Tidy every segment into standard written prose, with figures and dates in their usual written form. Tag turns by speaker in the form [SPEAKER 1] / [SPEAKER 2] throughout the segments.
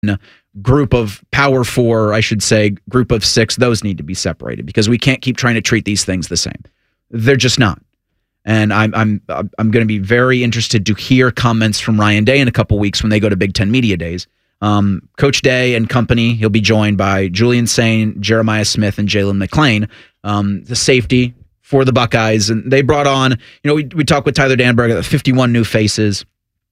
[SPEAKER 1] group of power four, I should say, group of six, those need to be separated because we can't keep trying to treat these things the same. They're just not. And I'm going to be very interested to hear comments from Ryan Day in a couple weeks when they go to Big Ten Media Days. Coach Day and company, he'll be joined by Julian Sain, Jeremiah Smith, and Jalen McClain, the safety for the Buckeyes. And they brought on, we talked with Tyler Danberg, 51 new faces.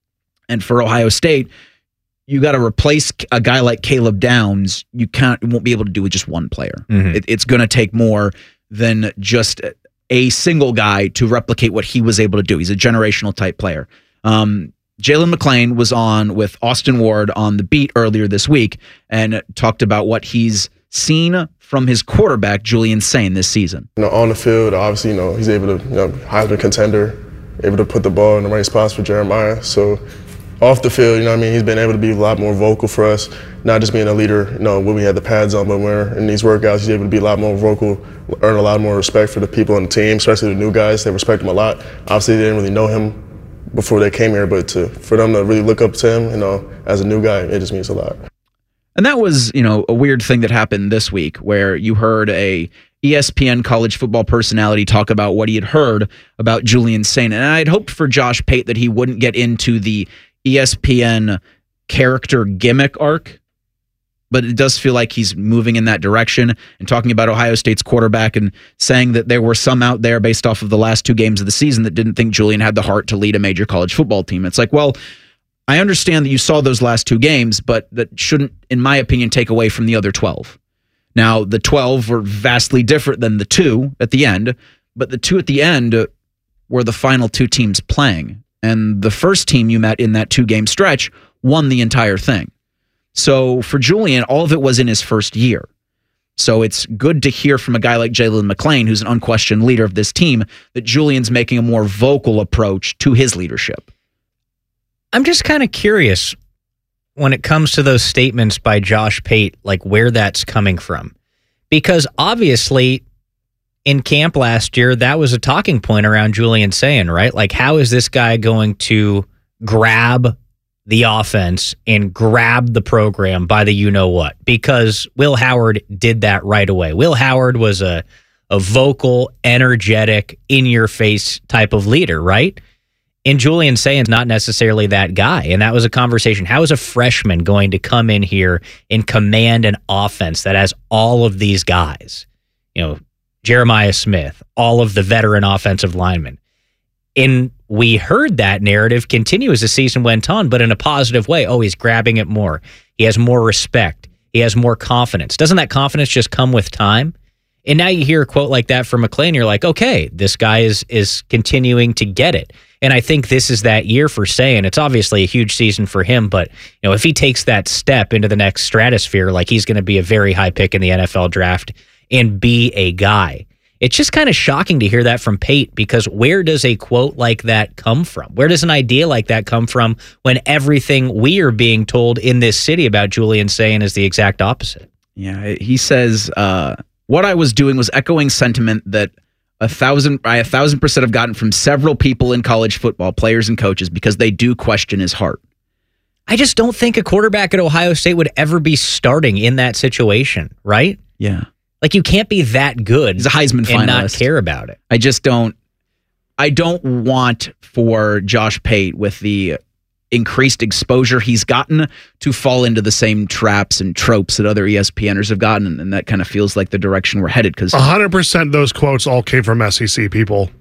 [SPEAKER 1] And for Ohio State, you got to replace a guy like Caleb Downs. You won't be able to do with just one player. Mm-hmm. It's going to take more than just a single guy to replicate what he was able to do. He's a generational type player. Jalen McClain was on with Austin Ward on The Beat earlier this week and talked about what he's seen from his quarterback, Julian Sain, this season.
[SPEAKER 2] On the field, obviously, he's able to, Heisman contender, able to put the ball in the right spots for Jeremiah. So off the field, he's been able to be a lot more vocal for us, not just being a leader, when we had the pads on, but when we're in these workouts, he's able to be a lot more vocal, earn a lot more respect for the people on the team, especially the new guys. They respect him a lot. Obviously, they didn't really know him before they came here, but for them to really look up to him, as a new guy, it just means a lot.
[SPEAKER 1] And that was, a weird thing that happened this week where you heard a ESPN college football personality talk about what he had heard about Julian Sain. And I'd hoped for Josh Pate that he wouldn't get into the ESPN character gimmick arc, but it does feel like he's moving in that direction and talking about Ohio State's quarterback and saying that there were some out there based off of the last two games of the season that didn't think Julian had the heart to lead a major college football team. It's like, well, I understand that you saw those last two games, but that shouldn't, in my opinion, take away from the other 12. Now, the 12 were vastly different than the two at the end, but the two at the end were the final two teams playing. And the first team you met in that 2-game stretch won the entire thing. So for Julian, all of it was in his first year. So it's good to hear from a guy like Jalen McClain, who's an unquestioned leader of this team, that Julian's making a more vocal approach to his leadership.
[SPEAKER 3] I'm just kind of curious when it comes to those statements by Josh Pate, like where that's coming from. Because obviously in camp last year, that was a talking point around Julian Sain, right? Like, how is this guy going to grab the offense and grab the program by the you-know-what? Because Will Howard did that right away. Will Howard was a vocal, energetic, in-your-face type of leader, right? And Julian Sain's not necessarily that guy. And that was a conversation. How is a freshman going to come in here and command an offense that has all of these guys? Jeremiah Smith, all of the veteran offensive linemen. And we heard that narrative continue as the season went on, but in a positive way. Oh, he's grabbing it more. He has more respect. He has more confidence. Doesn't that confidence just come with time? And now you hear a quote like that from McClain, you're like, okay, this guy is continuing to get it. And I think this is that year for Sain. It's obviously a huge season for him, but if he takes that step into the next stratosphere, like he's going to be a very high pick in the NFL draft and be a guy. It's just kind of shocking to hear that from Pate, because where does a quote like that come from? Where does an idea like that come from when everything we are being told in this city about Julian Sain is the exact opposite?
[SPEAKER 1] Yeah, he says, what I was doing was echoing sentiment that I 1,000% have gotten from several people in college football, players and coaches, because they do question his heart.
[SPEAKER 3] I just don't think a quarterback at Ohio State would ever be starting in that situation, right?
[SPEAKER 1] Yeah.
[SPEAKER 3] Like, you can't be that good.
[SPEAKER 1] He's a Heisman finalist.
[SPEAKER 3] And not care about it.
[SPEAKER 1] I don't want for Josh Pate, with the increased exposure he's gotten, to fall into the same traps and tropes that other ESPNers have gotten, and that kind of feels like the direction we're headed. Because
[SPEAKER 4] 100% those quotes all came from SEC people,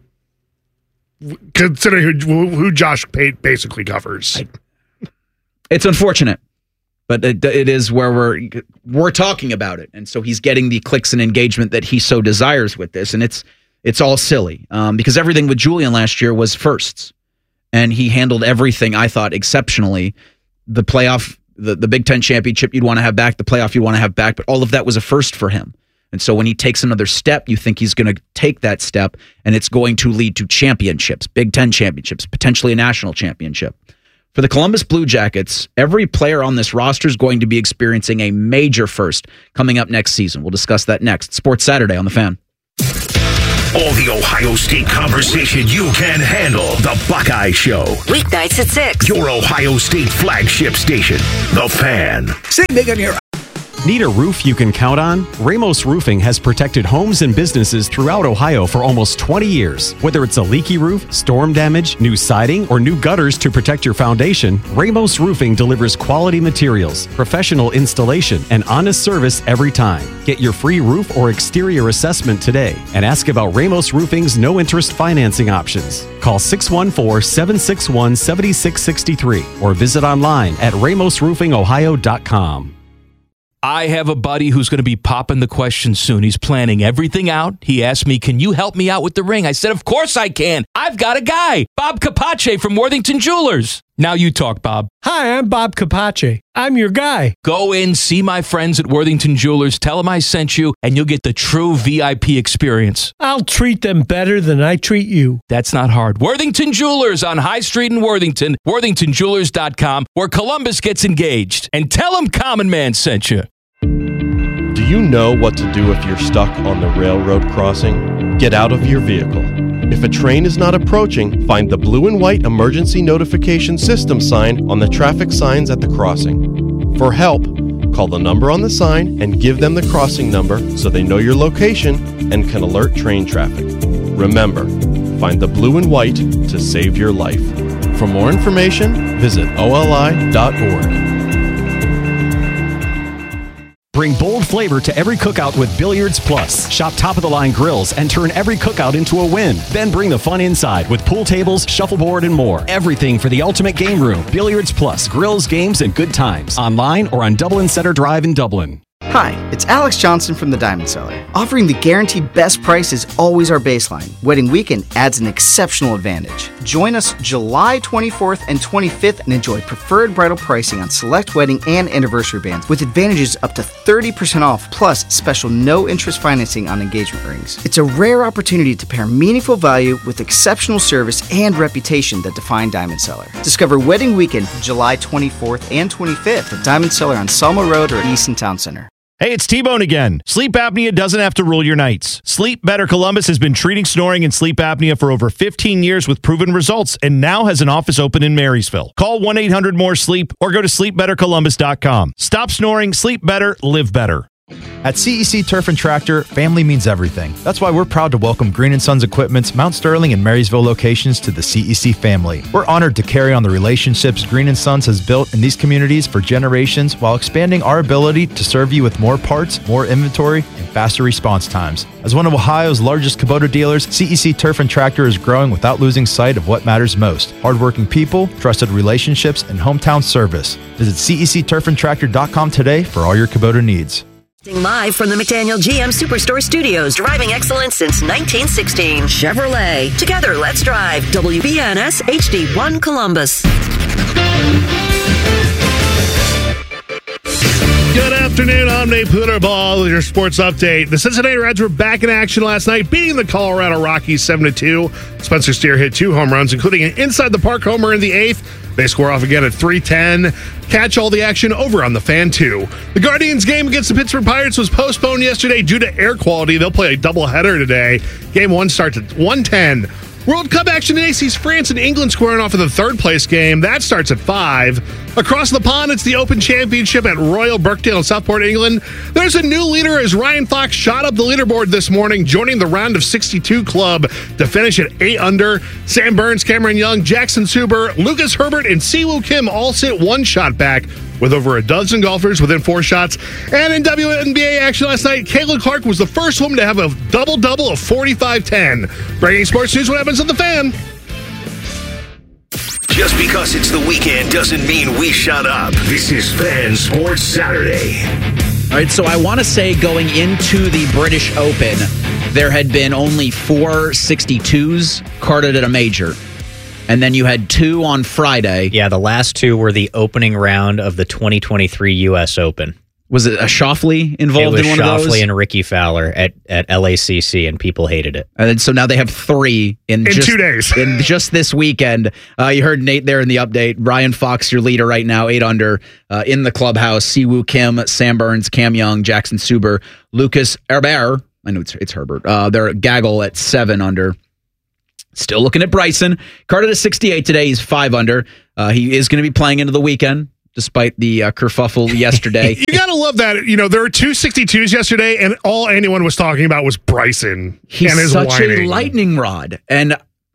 [SPEAKER 4] considering who Josh Pate basically covers.
[SPEAKER 1] It's unfortunate, but it is where we're talking about it, and so he's getting the clicks and engagement that he so desires with this, and it's all silly because everything with Julian last year was firsts. And he handled everything, I thought, exceptionally. The playoff, the Big Ten championship you'd want to have back, the playoff you want to have back, but all of that was a first for him. And so when he takes another step, you think he's going to take that step, and it's going to lead to championships, Big Ten championships, potentially a national championship. For the Columbus Blue Jackets, every player on this roster is going to be experiencing a major first coming up next season. We'll discuss that next. Sports Saturday on The Fan.
[SPEAKER 5] All the Ohio State conversation you can handle. The Buckeye Show.
[SPEAKER 6] Weeknights at 6.
[SPEAKER 5] Your Ohio State flagship station. The Fan.
[SPEAKER 7] Say big on your...
[SPEAKER 8] Need a roof you can count on? Ramos Roofing has protected homes and businesses throughout Ohio for almost 20 years. Whether it's a leaky roof, storm damage, new siding, or new gutters to protect your foundation, Ramos Roofing delivers quality materials, professional installation, and honest service every time. Get your free roof or exterior assessment today and ask about Ramos Roofing's no-interest financing options. Call 614-761-7663 or visit online at ramosroofingohio.com.
[SPEAKER 9] I have a buddy who's going to be popping the question soon. He's planning everything out. He asked me, can you help me out with the ring? I said, of course I can. I've got a guy, Bob Capace from Worthington Jewelers. Now you talk, Bob.
[SPEAKER 10] Hi, I'm Bob Capace. I'm your guy.
[SPEAKER 9] Go in, see my friends at Worthington Jewelers, tell them I sent you, and you'll get the true VIP experience.
[SPEAKER 10] I'll treat them better than I treat you.
[SPEAKER 9] That's not hard. Worthington Jewelers on High Street in Worthington, worthingtonjewelers.com, where Columbus gets engaged. And tell them Common Man sent you.
[SPEAKER 11] Do you know what to do if you're stuck on the railroad crossing? Get out of your vehicle. If a train is not approaching, find the blue and white emergency notification system sign on the traffic signs at the crossing. For help, call the number on the sign and give them the crossing number so they know your location and can alert train traffic. Remember, find the blue and white to save your life. For more information, visit oli.org.
[SPEAKER 8] Bring bold flavor to every cookout with Billiards Plus. Shop top-of-the-line grills and turn every cookout into a win. Then bring the fun inside with pool tables, shuffleboard, and more. Everything for the ultimate game room. Billiards Plus. Grills, games, and good times. Online or on Dublin Center Drive in Dublin.
[SPEAKER 12] Hi, it's Alex Johnson from the Diamond Cellar. Offering the guaranteed best price is always our baseline. Wedding weekend adds an exceptional advantage. Join us July 24th and 25th and enjoy preferred bridal pricing on select wedding and anniversary bands with advantages up to 30% off plus special no-interest financing on engagement rings. It's a rare opportunity to pair meaningful value with exceptional service and reputation that define Diamond Cellar. Discover Wedding Weekend July 24th and 25th at Diamond Cellar on Selma Road or Easton Town Center.
[SPEAKER 13] Hey, it's T-Bone again. Sleep apnea doesn't have to rule your nights. Sleep Better Columbus has been treating snoring and sleep apnea for over 15 years with proven results and now has an office open in Marysville. Call 1-800-MORE-SLEEP or go to sleepbettercolumbus.com. Stop snoring, sleep better, live better.
[SPEAKER 14] At CEC Turf and Tractor, family means everything. That's why we're proud to welcome Green & Sons Equipment's Mount Sterling and Marysville locations to the CEC family. We're honored to carry on the relationships Green & Sons has built in these communities for generations while expanding our ability to serve you with more parts, more inventory, and faster response times. As one of Ohio's largest Kubota dealers, CEC Turf and Tractor is growing without losing sight of what matters most: hardworking people, trusted relationships, and hometown service. Visit CECTurfandTractor.com today for all your Kubota needs.
[SPEAKER 6] Live from the McDaniel GM Superstore Studios, driving excellence since 1916. Chevrolet. Together, let's drive. WBNS HD1 Columbus.
[SPEAKER 4] Good afternoon. I'm Nate Puderball with your sports update. The Cincinnati Reds were back in action last night, beating the Colorado Rockies 7-2. Spencer Steer hit 2 home runs, including an inside-the-park homer in the 8th. They score off again at 3:10. Catch all the action over on the Fan 2. The Guardians game against the Pittsburgh Pirates was postponed yesterday due to air quality. They'll play a doubleheader today. Game 1 starts at 1:10. World Cup action in AC's France and England squaring off in the 3rd place game. That starts at 5. Across the pond, it's the Open Championship at Royal Birkdale in Southport, England. There's a new leader as Ryan Fox shot up the leaderboard this morning, joining the round of 62 club to finish at 8 under. Sam Burns, Cameron Young, Jackson Suber, Lucas Herbert, and Siwoo Kim all sit 1 shot back, with over a dozen golfers within 4 shots. And in WNBA action last night, Caitlin Clark was the first woman to have a double-double of 45-10. Breaking sports news, what happens at the Fan?
[SPEAKER 5] Just because it's the weekend doesn't mean we shut up. This is Fan Sports Saturday.
[SPEAKER 1] All right, so I want to say going into the British Open, there had been only 4 62s carded at a major. And then you had 2 on Friday.
[SPEAKER 3] Yeah, the last 2 were the opening round of the 2023 U.S. Open.
[SPEAKER 1] Was it a Schauffele involved in one of those?
[SPEAKER 3] Schauffele and Ricky Fowler at LACC, and people hated it.
[SPEAKER 1] And so now they have 3 in just
[SPEAKER 4] 2 days.
[SPEAKER 1] In just this weekend. You heard Nate there in the update. Ryan Fox, your leader right now, 8 under in the clubhouse. Siwoo Kim, Sam Burns, Cam Young, Jackson Suber, Lucas Herbert. I know it's Herbert. They're Gaggle at 7 under. Still looking at Bryson. Carter at 68 today. He's 5 under. He is going to be playing into the weekend, despite the kerfuffle yesterday.
[SPEAKER 4] You got to love that. You know, there were 2 62s yesterday, and all anyone was talking about was Bryson.
[SPEAKER 1] He's
[SPEAKER 4] and his
[SPEAKER 1] such
[SPEAKER 4] whining.
[SPEAKER 1] a lightning rod. And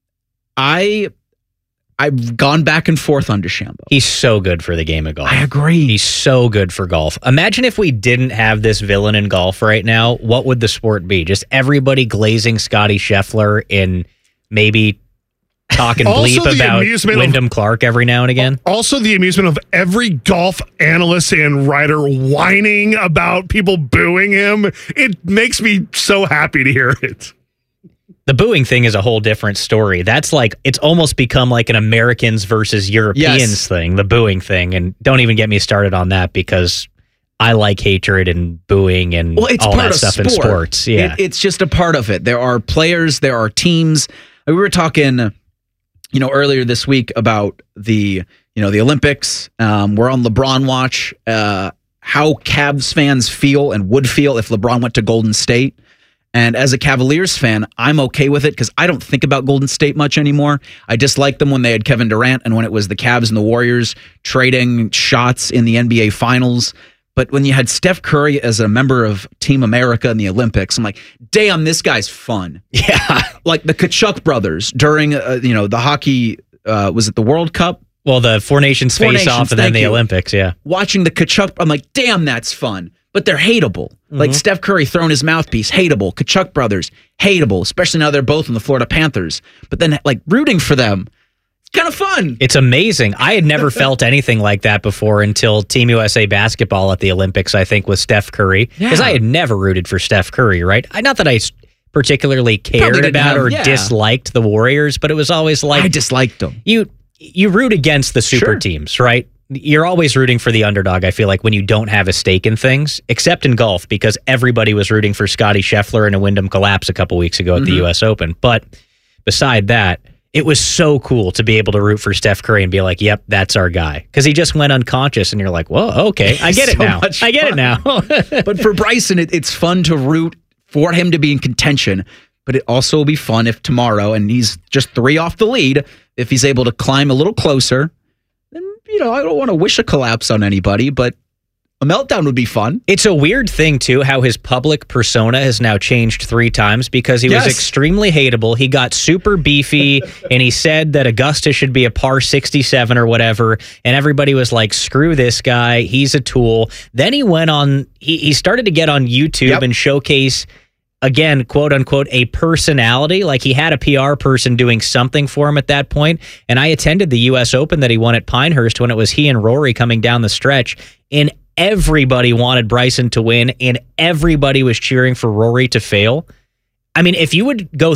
[SPEAKER 1] I've gone back and forth on DeChambeau.
[SPEAKER 3] He's so good for the game of golf.
[SPEAKER 1] I agree.
[SPEAKER 3] He's so good for golf. Imagine if we didn't have this villain in golf right now. What would the sport be? Just everybody glazing Scotty Scheffler and maybe talking bleep about Wyndham Clark every now and again.
[SPEAKER 4] Also, the amusement of every golf analyst and writer whining about people booing him. It makes me so happy to hear it.
[SPEAKER 3] The booing thing is a whole different story. That's like, it's almost become like an Americans versus Europeans thing, the booing thing. And don't even get me started on that because I like hatred and booing and all that stuff in sports. Yeah.
[SPEAKER 1] It's just a part of it. There are players, there are teams. We were talking, earlier this week about the Olympics. We're on LeBron watch. How Cavs fans feel and would feel if LeBron went to Golden State. And as a Cavaliers fan, I'm okay with it because I don't think about Golden State much anymore. I disliked them when they had Kevin Durant and when it was the Cavs and the Warriors trading shots in the NBA Finals. But when you had Steph Curry as a member of Team America in the Olympics, I'm like, damn, this guy's fun.
[SPEAKER 3] Yeah.
[SPEAKER 1] Like the Kachuk brothers during, the hockey, was it the World Cup?
[SPEAKER 3] Well, the Four Nations face-off and then the Olympics, yeah.
[SPEAKER 1] Watching the Kachuk, I'm like, damn, that's fun. But they're hateable. Mm-hmm. Like Steph Curry throwing his mouthpiece, hateable. Kachuk brothers, hateable, especially now they're both in the Florida Panthers. But then, rooting for them, it's kind of fun.
[SPEAKER 3] It's amazing. I had never felt anything like that before until Team USA basketball at the Olympics, I think, with Steph Curry. Because I had never rooted for Steph Curry, right? Not that I particularly cared about or disliked the Warriors, but it was always like...
[SPEAKER 1] I disliked them.
[SPEAKER 3] You root against the super teams, right? You're always rooting for the underdog, I feel like, when you don't have a stake in things, except in golf, because everybody was rooting for Scotty Scheffler in a Wyndham collapse a couple weeks ago at the U.S. Open. But beside that, it was so cool to be able to root for Steph Curry and be like, yep, that's our guy. Because he just went unconscious, and you're like, whoa, okay, I get it now. I get it now.
[SPEAKER 1] But for Bryson, it's fun to root for him to be in contention, but it also will be fun if tomorrow, and he's just 3 off the lead, if he's able to climb a little closer. I don't want to wish a collapse on anybody, but a meltdown would be fun.
[SPEAKER 3] It's a weird thing, too, how his public persona has now changed 3 times because he was extremely hateable. He got super beefy, and he said that Augusta should be a par 67 or whatever, and everybody was like, screw this guy, he's a tool. Then he went on, he started to get on YouTube and showcase, again, quote unquote, a personality. Like he had a PR person doing something for him at that point. And I attended the U.S. Open that he won at Pinehurst when it was he and Rory coming down the stretch. And everybody wanted Bryson to win, and everybody was cheering for Rory to fail. I mean, if you would go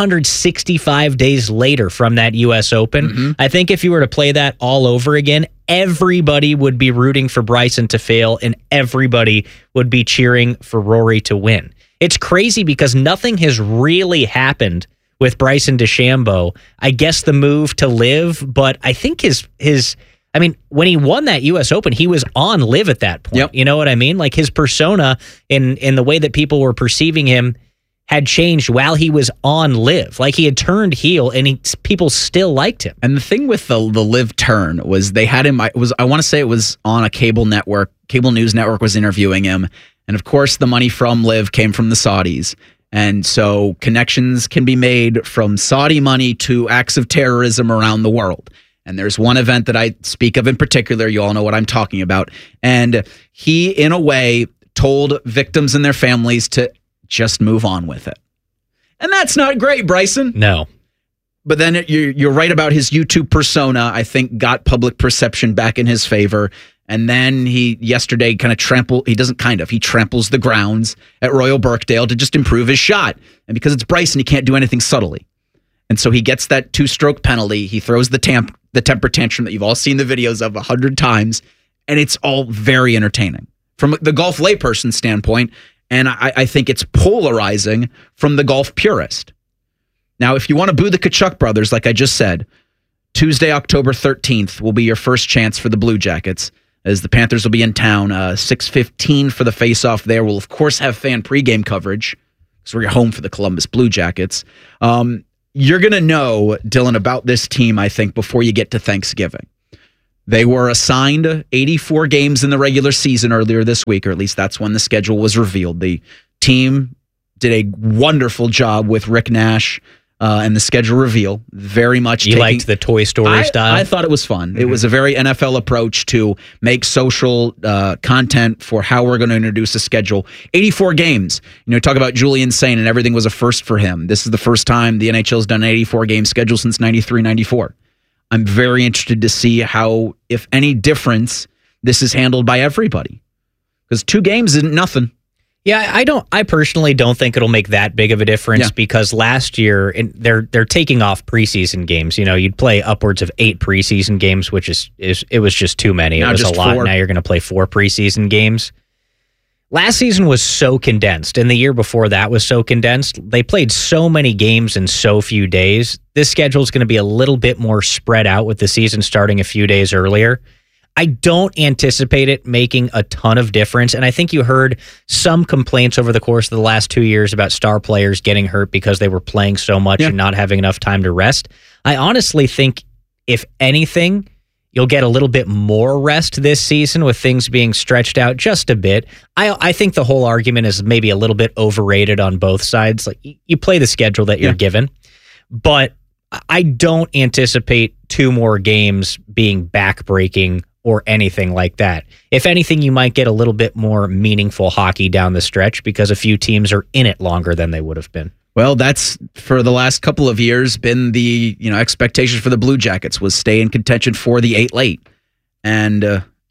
[SPEAKER 3] 365 days later from that U.S. Open, I think if you were to play that all over again, everybody would be rooting for Bryson to fail, and everybody would be cheering for Rory to win. It's crazy because nothing has really happened with Bryson DeChambeau. I guess the move to LIV, but I think when he won that U.S. Open, he was on LIV at that point. Yep. You know what I mean? Like his persona in the way that people were perceiving him had changed while he was on LIV. Like he had turned heel, and people still liked him.
[SPEAKER 1] And the thing with the LIV turn was they had him. I want to say it was on a cable news network was interviewing him. And of course, the money from LIV came from the Saudis. And so connections can be made from Saudi money to acts of terrorism around the world. And there's one event that I speak of in particular. You all know what I'm talking about. And he, in a way, told victims and their families to just move on with it. And that's not great, Bryson.
[SPEAKER 3] No.
[SPEAKER 1] But then you're right about his YouTube persona, I think, got public perception back in his favor. And then he yesterday he tramples the grounds at Royal Birkdale to just improve his shot. And because it's Bryson, he can't do anything subtly. And so he gets that 2-stroke penalty. He throws the temper tantrum that you've all seen the videos of 100 times. And it's all very entertaining from the golf layperson standpoint. And I think it's polarizing from the golf purist. Now, if you want to boo the Kachuk brothers, like I just said, Tuesday, October 13th will be your first chance for the Blue Jackets, as the Panthers will be in town. 6:15 for the face-off there. We'll, of course, have fan pregame coverage, So we're home for the Columbus Blue Jackets. You're going to know, Dylan, about this team, I think, before you get to Thanksgiving. They were assigned 84 games in the regular season earlier this week, or at least that's when the schedule was revealed. The team did a wonderful job with Rick Nash and the schedule reveal. Very much.
[SPEAKER 3] You liked the Toy Story style?
[SPEAKER 1] I thought it was fun. Mm-hmm. It was a very NFL approach to make social content for how we're going to introduce a schedule. 84 games. Talk about Julian Saint, and everything was a first for him. This is the first time the NHL's done an 84-game schedule since 93-94. I'm very interested to see how, if any difference, this is handled by everybody. Because 2 games isn't nothing.
[SPEAKER 3] Yeah, I personally don't think it'll make that big of a difference because last year they're taking off preseason games. You'd play upwards of 8 preseason games, which it was just too many. It was a lot. 4. Now you're going to play 4 preseason games. Last season was so condensed, and the year before that was so condensed. They played so many games in so few days. This schedule is going to be a little bit more spread out with the season starting a few days earlier. I don't anticipate it making a ton of difference, and I think you heard some complaints over the course of the last 2 years about star players getting hurt because they were playing so much and not having enough time to rest. I honestly think, if anything, you'll get a little bit more rest this season with things being stretched out just a bit. I think the whole argument is maybe a little bit overrated on both sides. Like, you play the schedule that you're given, but I don't anticipate 2 more games being backbreaking or anything like that. If anything, you might get a little bit more meaningful hockey down the stretch because a few teams are in it longer than they would have been.
[SPEAKER 1] Well, that's, for the last couple of years, been the expectation for the Blue Jackets, was stay in contention for the 8 late. And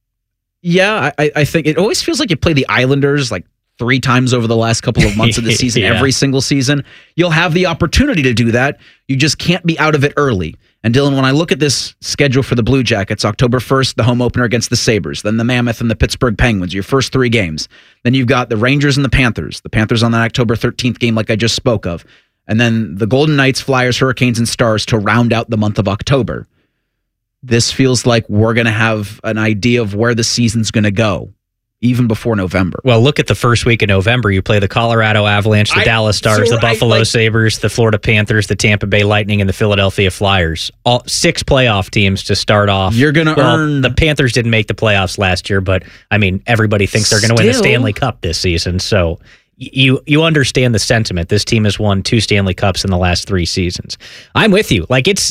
[SPEAKER 1] I think it always feels like you play the Islanders like 3 times over the last couple of months of the season, every single season. You'll have the opportunity to do that. You just can't be out of it early. And Dylan, when I look at this schedule for the Blue Jackets, October 1st, the home opener against the Sabres, then the Mammoth and the Pittsburgh Penguins, your first 3 games. Then you've got the Rangers and the Panthers on that October 13th game like I just spoke of. And then the Golden Knights, Flyers, Hurricanes, and Stars to round out the month of October. This feels like we're going to have an idea of where the season's going to go, even before November.
[SPEAKER 3] Well, look at the first week of November. You play the Colorado Avalanche, the Dallas Stars, the Buffalo Sabres, the Florida Panthers, the Tampa Bay Lightning, and the Philadelphia Flyers. All 6 playoff teams to start off.
[SPEAKER 1] You're going to earn...
[SPEAKER 3] The Panthers didn't make the playoffs last year, but, everybody thinks they're going to win the Stanley Cup this season, so... You understand the sentiment. This team has won 2 Stanley Cups in the last 3 seasons. I'm with you. Like, it's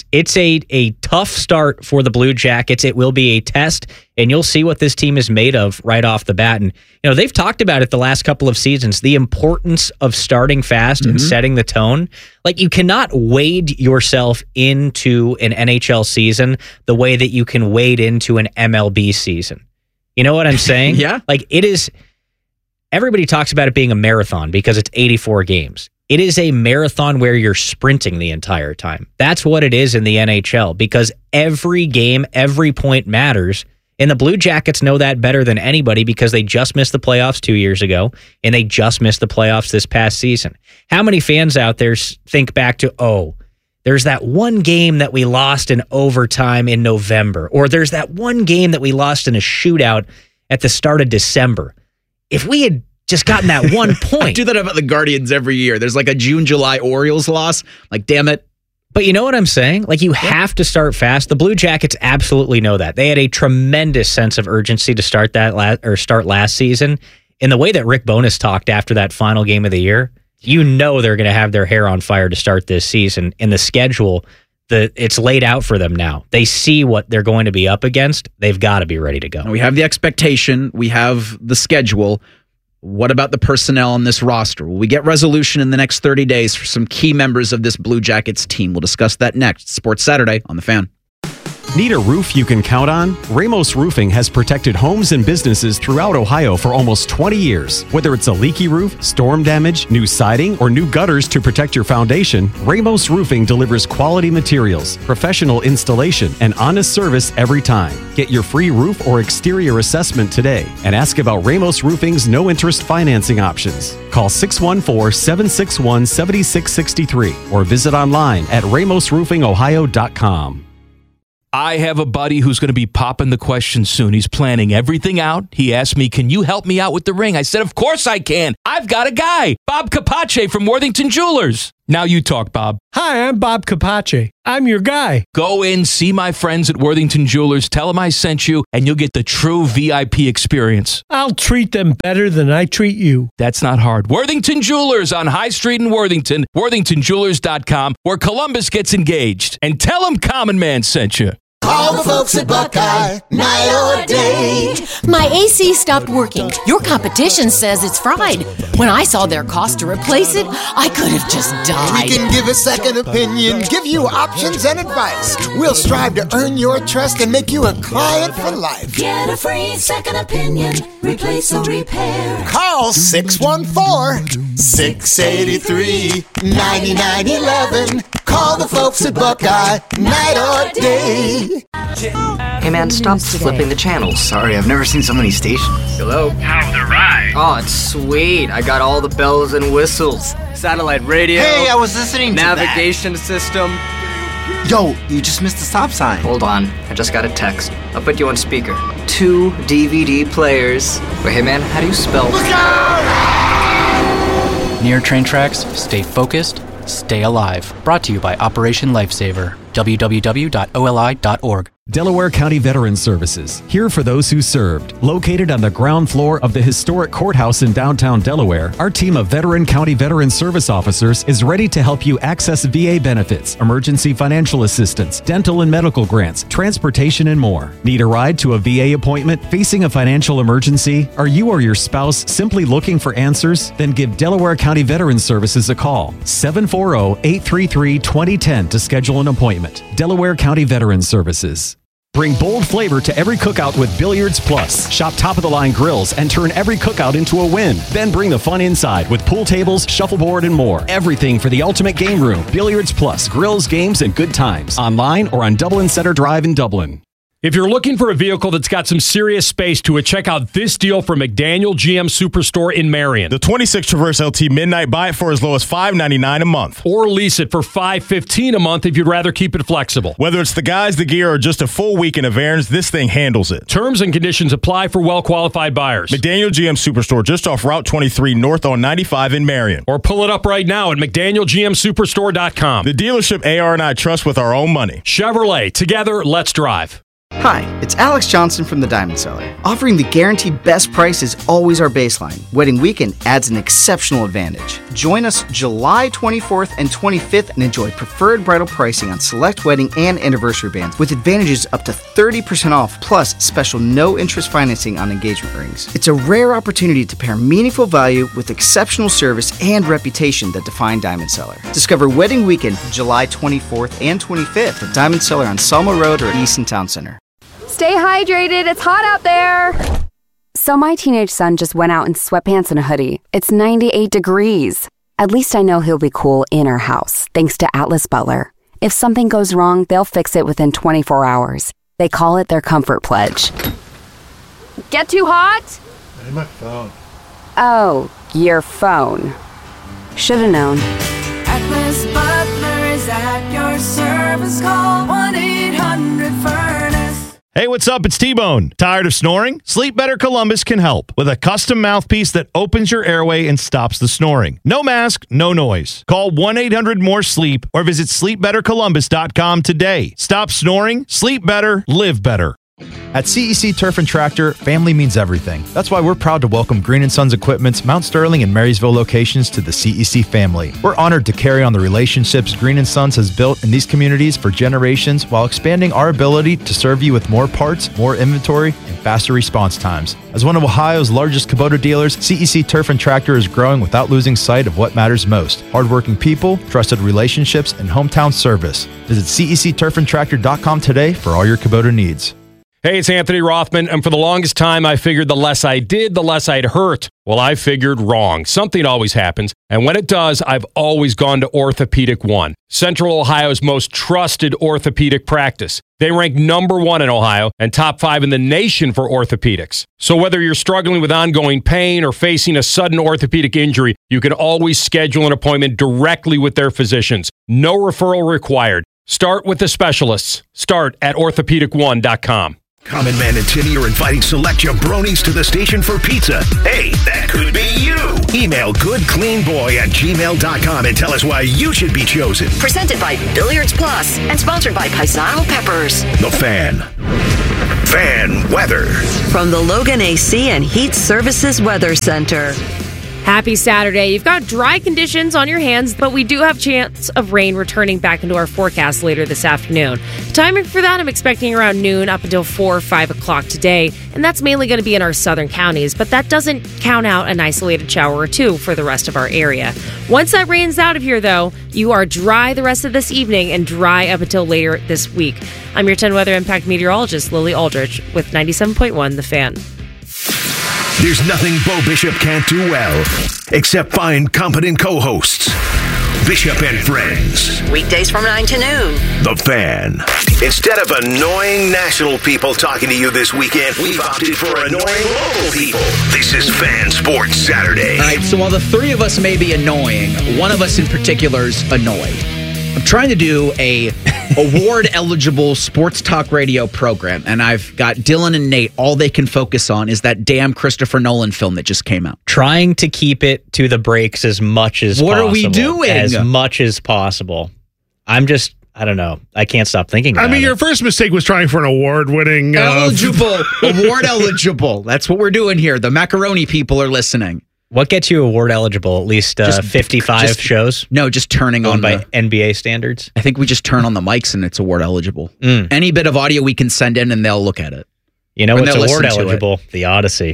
[SPEAKER 3] a tough start for the Blue Jackets. It will be a test, and you'll see what this team is made of right off the bat. And they've talked about it the last couple of seasons, the importance of starting fast and setting the tone. Like, you cannot wade yourself into an NHL season the way that you can wade into an MLB season. You know what I'm saying?
[SPEAKER 1] Yeah.
[SPEAKER 3] Like, it is... Everybody talks about it being a marathon because it's 84 games. It is a marathon where you're sprinting the entire time. That's what it is in the NHL, because every game, every point matters. And the Blue Jackets know that better than anybody because they just missed the playoffs 2 years ago, and they just missed the playoffs this past season. How many fans out there think back to, there's that one game that we lost in overtime in November, or there's that one game that we lost in a shootout at the start of December. If we had just gotten that one point.
[SPEAKER 1] I do that about the Guardians every year. There's like a June-July Orioles loss. Like, damn it.
[SPEAKER 3] But you know what I'm saying? Like, you have to start fast. The Blue Jackets absolutely know that. They had a tremendous sense of urgency to start start last season. In the way that Rick Bowness talked after that final game of the year, they're going to have their hair on fire to start this season. In the schedule, it's laid out for them now. They see what they're going to be up against. They've got to be ready to go.
[SPEAKER 1] We have the expectation. We have the schedule. What about the personnel on this roster? Will we get resolution in the next 30 days for some key members of this Blue Jackets team? We'll discuss that next. Sports Saturday on The Fan.
[SPEAKER 8] Need a roof you can count on? Ramos Roofing has protected homes and businesses throughout Ohio for almost 20 years. Whether it's a leaky roof, storm damage, new siding, or new gutters to protect your foundation, Ramos Roofing delivers quality materials, professional installation, and honest service every time. Get your free roof or exterior assessment today and ask about Ramos Roofing's no-interest financing options. Call 614-761-7663 or visit online at ramosroofingohio.com.
[SPEAKER 9] I have a buddy who's going to be popping the question soon. He's planning everything out. He asked me, can you help me out with the ring? I said, of course I can. I've got a guy, Bob Capace from Worthington Jewelers. Now you talk, Bob.
[SPEAKER 10] Hi, I'm Bob Capace. I'm your guy.
[SPEAKER 9] Go in, see my friends at Worthington Jewelers, tell them I sent you, and you'll get the true VIP experience.
[SPEAKER 10] I'll treat them better than I treat you.
[SPEAKER 9] That's not hard. Worthington Jewelers on High Street in Worthington, worthingtonjewelers.com, where Columbus gets engaged. And tell them Common Man sent you.
[SPEAKER 7] Call the folks at Buckeye, night or day.
[SPEAKER 15] My AC stopped working. Your competition says it's fried. When I saw their cost to replace it, I could have just died.
[SPEAKER 7] We can give a second opinion, give you options and advice. We'll strive to earn your trust and make you a client for life.
[SPEAKER 16] Get a free second opinion, replace or repair.
[SPEAKER 7] Call 614-683-9911. Call the folks at Buckeye, night or day.
[SPEAKER 17] Hey man, stop flipping the channels.
[SPEAKER 12] Sorry, I've never seen so many stations.
[SPEAKER 17] Hello?
[SPEAKER 18] How's the ride?
[SPEAKER 17] Oh, it's sweet. I got all the bells and whistles. Satellite radio.
[SPEAKER 12] Hey, I was listening to
[SPEAKER 17] navigation system.
[SPEAKER 12] Yo, you just missed the stop sign.
[SPEAKER 17] Hold on, I just got a text. I'll put you on speaker. 2 DVD players. Wait, hey man, how do you spell?
[SPEAKER 7] Look out!
[SPEAKER 19] Near train tracks, stay focused, stay alive. Brought to you by Operation Lifesaver. www.oli.org.
[SPEAKER 8] Delaware County Veterans Services, here for those who served. Located on the ground floor of the historic courthouse in downtown Delaware, our team of veteran county veteran service officers is ready to help you access VA benefits, emergency financial assistance, dental and medical grants, transportation, and more. Need a ride to a VA appointment? Facing a financial emergency? Are you or your spouse simply looking for answers? Then give Delaware County Veterans Services a call. 740-833-2010 to schedule an appointment. Delaware County Veterans Services. Bring bold flavor to every cookout with Billiards Plus. Shop top-of-the-line grills and turn every cookout into a win. Then bring the fun inside with pool tables, shuffleboard, and more. Everything for the ultimate game room. Billiards Plus. Grills, games, and good times. Online or on Dublin Center Drive in Dublin.
[SPEAKER 20] If you're looking for a vehicle that's got some serious space to it, check out this deal from McDaniel GM Superstore in Marion.
[SPEAKER 13] The 26 Traverse LT Midnight, buy it for as low as $599 a month.
[SPEAKER 20] Or lease it for $515 a month if you'd rather keep it flexible.
[SPEAKER 13] Whether it's the guys, the gear, or just a full weekend of errands, this thing handles it.
[SPEAKER 20] Terms and conditions apply for well-qualified buyers.
[SPEAKER 13] McDaniel GM Superstore, just off Route 23 north on 95 in Marion.
[SPEAKER 20] Or pull it up right now at McDanielGMSuperstore.com.
[SPEAKER 13] The dealership AR and I trust with our own money.
[SPEAKER 20] Chevrolet, together, let's drive.
[SPEAKER 12] Hi, it's Alex Johnson from the Diamond Cellar. Offering the guaranteed best price is always our baseline. Wedding weekend adds an exceptional advantage. Join us July 24th and 25th and enjoy preferred bridal pricing on select wedding and anniversary bands with advantages up to 30% off plus special no-interest financing on engagement rings. It's a rare opportunity to pair meaningful value with exceptional service and reputation that define Diamond Cellar. Discover Wedding Weekend July 24th and 25th at Diamond Cellar on Selma Road or Easton Town Center.
[SPEAKER 21] Stay hydrated. It's hot out there. So my teenage son just went out in sweatpants and a hoodie. It's 98 degrees. At least I know he'll be cool in our house, thanks to Atlas Butler. If something goes wrong, they'll fix it within 24 hours. They call it their comfort pledge. Get too hot?
[SPEAKER 2] Hey, my phone.
[SPEAKER 21] Oh, your phone. Should've known.
[SPEAKER 16] Atlas Butler is at your service. Call 1-800-FURNACE.
[SPEAKER 13] Hey, what's up? It's T-Bone. Tired of snoring? Sleep Better Columbus can help with a custom mouthpiece that opens your airway and stops the snoring. No mask, no noise. Call 1-800-MORE-SLEEP or visit sleepbettercolumbus.com today. Stop snoring, sleep better, live better.
[SPEAKER 14] At CEC Turf and Tractor, family means everything. That's why we're proud to welcome Green & Sons Equipment's Mount Sterling and Marysville locations to the CEC family. We're honored to carry on the relationships Green & Sons has built in these communities for generations while expanding our ability to serve you with more parts, more inventory, and faster response times. As one of Ohio's largest Kubota dealers, CEC Turf and Tractor is growing without losing sight of what matters most: hardworking people, trusted relationships, and hometown service. Visit CECTurfandTractor.com today for all your Kubota needs.
[SPEAKER 20] Hey, it's Anthony Rothman, and for the longest time, I figured the less I did, the less I'd hurt. Well, I figured wrong. Something always happens, and when it does, I've always gone to Orthopedic One, Central Ohio's most trusted orthopedic practice. They rank #1 in Ohio and top 5 in the nation for orthopedics. So whether you're struggling with ongoing pain or facing a sudden orthopedic injury, you can always schedule an appointment directly with their physicians. No referral required. Start with the specialists. Start at orthopedic1.com.
[SPEAKER 5] Common Man and Tinny are inviting select jabronis to the station for pizza. Hey, that could be you. Email goodcleanboy@gmail.com and tell us why you should be chosen.
[SPEAKER 6] Presented by Billiards Plus and sponsored by Paisano Peppers.
[SPEAKER 5] The Fan. Fan weather.
[SPEAKER 6] From the Logan AC and Heat Services Weather Center.
[SPEAKER 18] Happy Saturday. You've got dry conditions on your hands, but we do have chance of rain returning back into our forecast later this afternoon. Timing for that, I'm expecting around noon up until 4 or 5 o'clock today, and that's mainly going to be in our southern counties, but that doesn't count out an isolated shower or two for the rest of our area. Once that rain's out of here, though, you are dry the rest of this evening and dry up until later this week. I'm your 10 Weather Impact meteorologist, Lily Aldrich, with 97.1 The Fan.
[SPEAKER 5] There's nothing Bo Bishop can't do well, except find competent co-hosts. Bishop and Friends.
[SPEAKER 6] Weekdays from 9 to noon.
[SPEAKER 5] The Fan. Instead of annoying national people talking to you this weekend, we've opted for annoying local people. This is Fan Sports Saturday.
[SPEAKER 1] All right, so while the three of us may be annoying, one of us in particular is annoyed. I'm trying to do a award-eligible sports talk radio program, and I've got Dylan and Nate. All they can focus on is that damn Christopher Nolan film that just came out.
[SPEAKER 3] Trying to keep it to the breaks as much as possible.
[SPEAKER 1] What are we doing?
[SPEAKER 3] As much as possible. I don't know. I can't stop thinking about it.
[SPEAKER 4] Your first mistake was trying for an award-winning...
[SPEAKER 1] Eligible. Award-eligible. That's what we're doing here. The macaroni people are listening.
[SPEAKER 3] What gets you award eligible? At least 55 shows?
[SPEAKER 1] No, just turning on
[SPEAKER 3] by NBA standards.
[SPEAKER 1] I think we just turn on the mics and it's award eligible. Any bit of audio we can send in and they'll look at it.
[SPEAKER 3] You know what's award eligible? The Odyssey.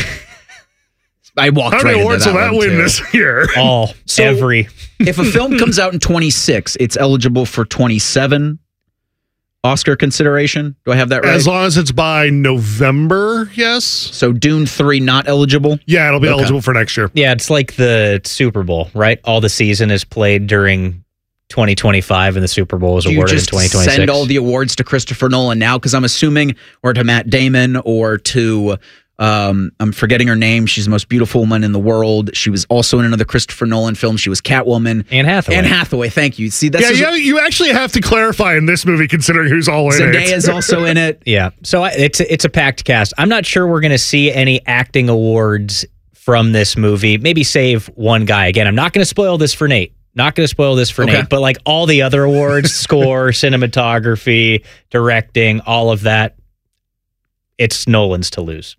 [SPEAKER 1] I walked
[SPEAKER 4] How
[SPEAKER 1] right
[SPEAKER 4] many
[SPEAKER 1] into
[SPEAKER 4] awards
[SPEAKER 1] that
[SPEAKER 4] will that
[SPEAKER 1] one,
[SPEAKER 4] win
[SPEAKER 1] too.
[SPEAKER 4] this year?
[SPEAKER 3] All. Every.
[SPEAKER 1] If a film comes out in 26, it's eligible for 27 Oscar consideration. Do I have that right?
[SPEAKER 4] As long as it's by November, yes.
[SPEAKER 1] So Dune 3 not eligible?
[SPEAKER 4] Yeah, it'll be eligible for next year.
[SPEAKER 3] Yeah, it's like the Super Bowl, right? All the season is played during 2025 and the Super Bowl is awarded in 2026.
[SPEAKER 1] Send all the awards to Christopher Nolan now? Because I'm assuming, or to Matt Damon, or to... I'm forgetting her name. She's the most beautiful woman in the world. She was also in another Christopher Nolan film. She was Catwoman.
[SPEAKER 3] Anne Hathaway.
[SPEAKER 1] Anne Hathaway, thank you. See, that's
[SPEAKER 4] you actually have to clarify in this movie, considering who's all in it.
[SPEAKER 1] Zendaya's also in it.
[SPEAKER 3] Yeah, so it's a packed cast. I'm not sure we're going to see any acting awards from this movie. Maybe save one guy. Again, I'm not going to spoil this for Nate. Not going to spoil this for Nate, but like all the other awards, score, cinematography, directing, all of that, it's Nolan's to lose.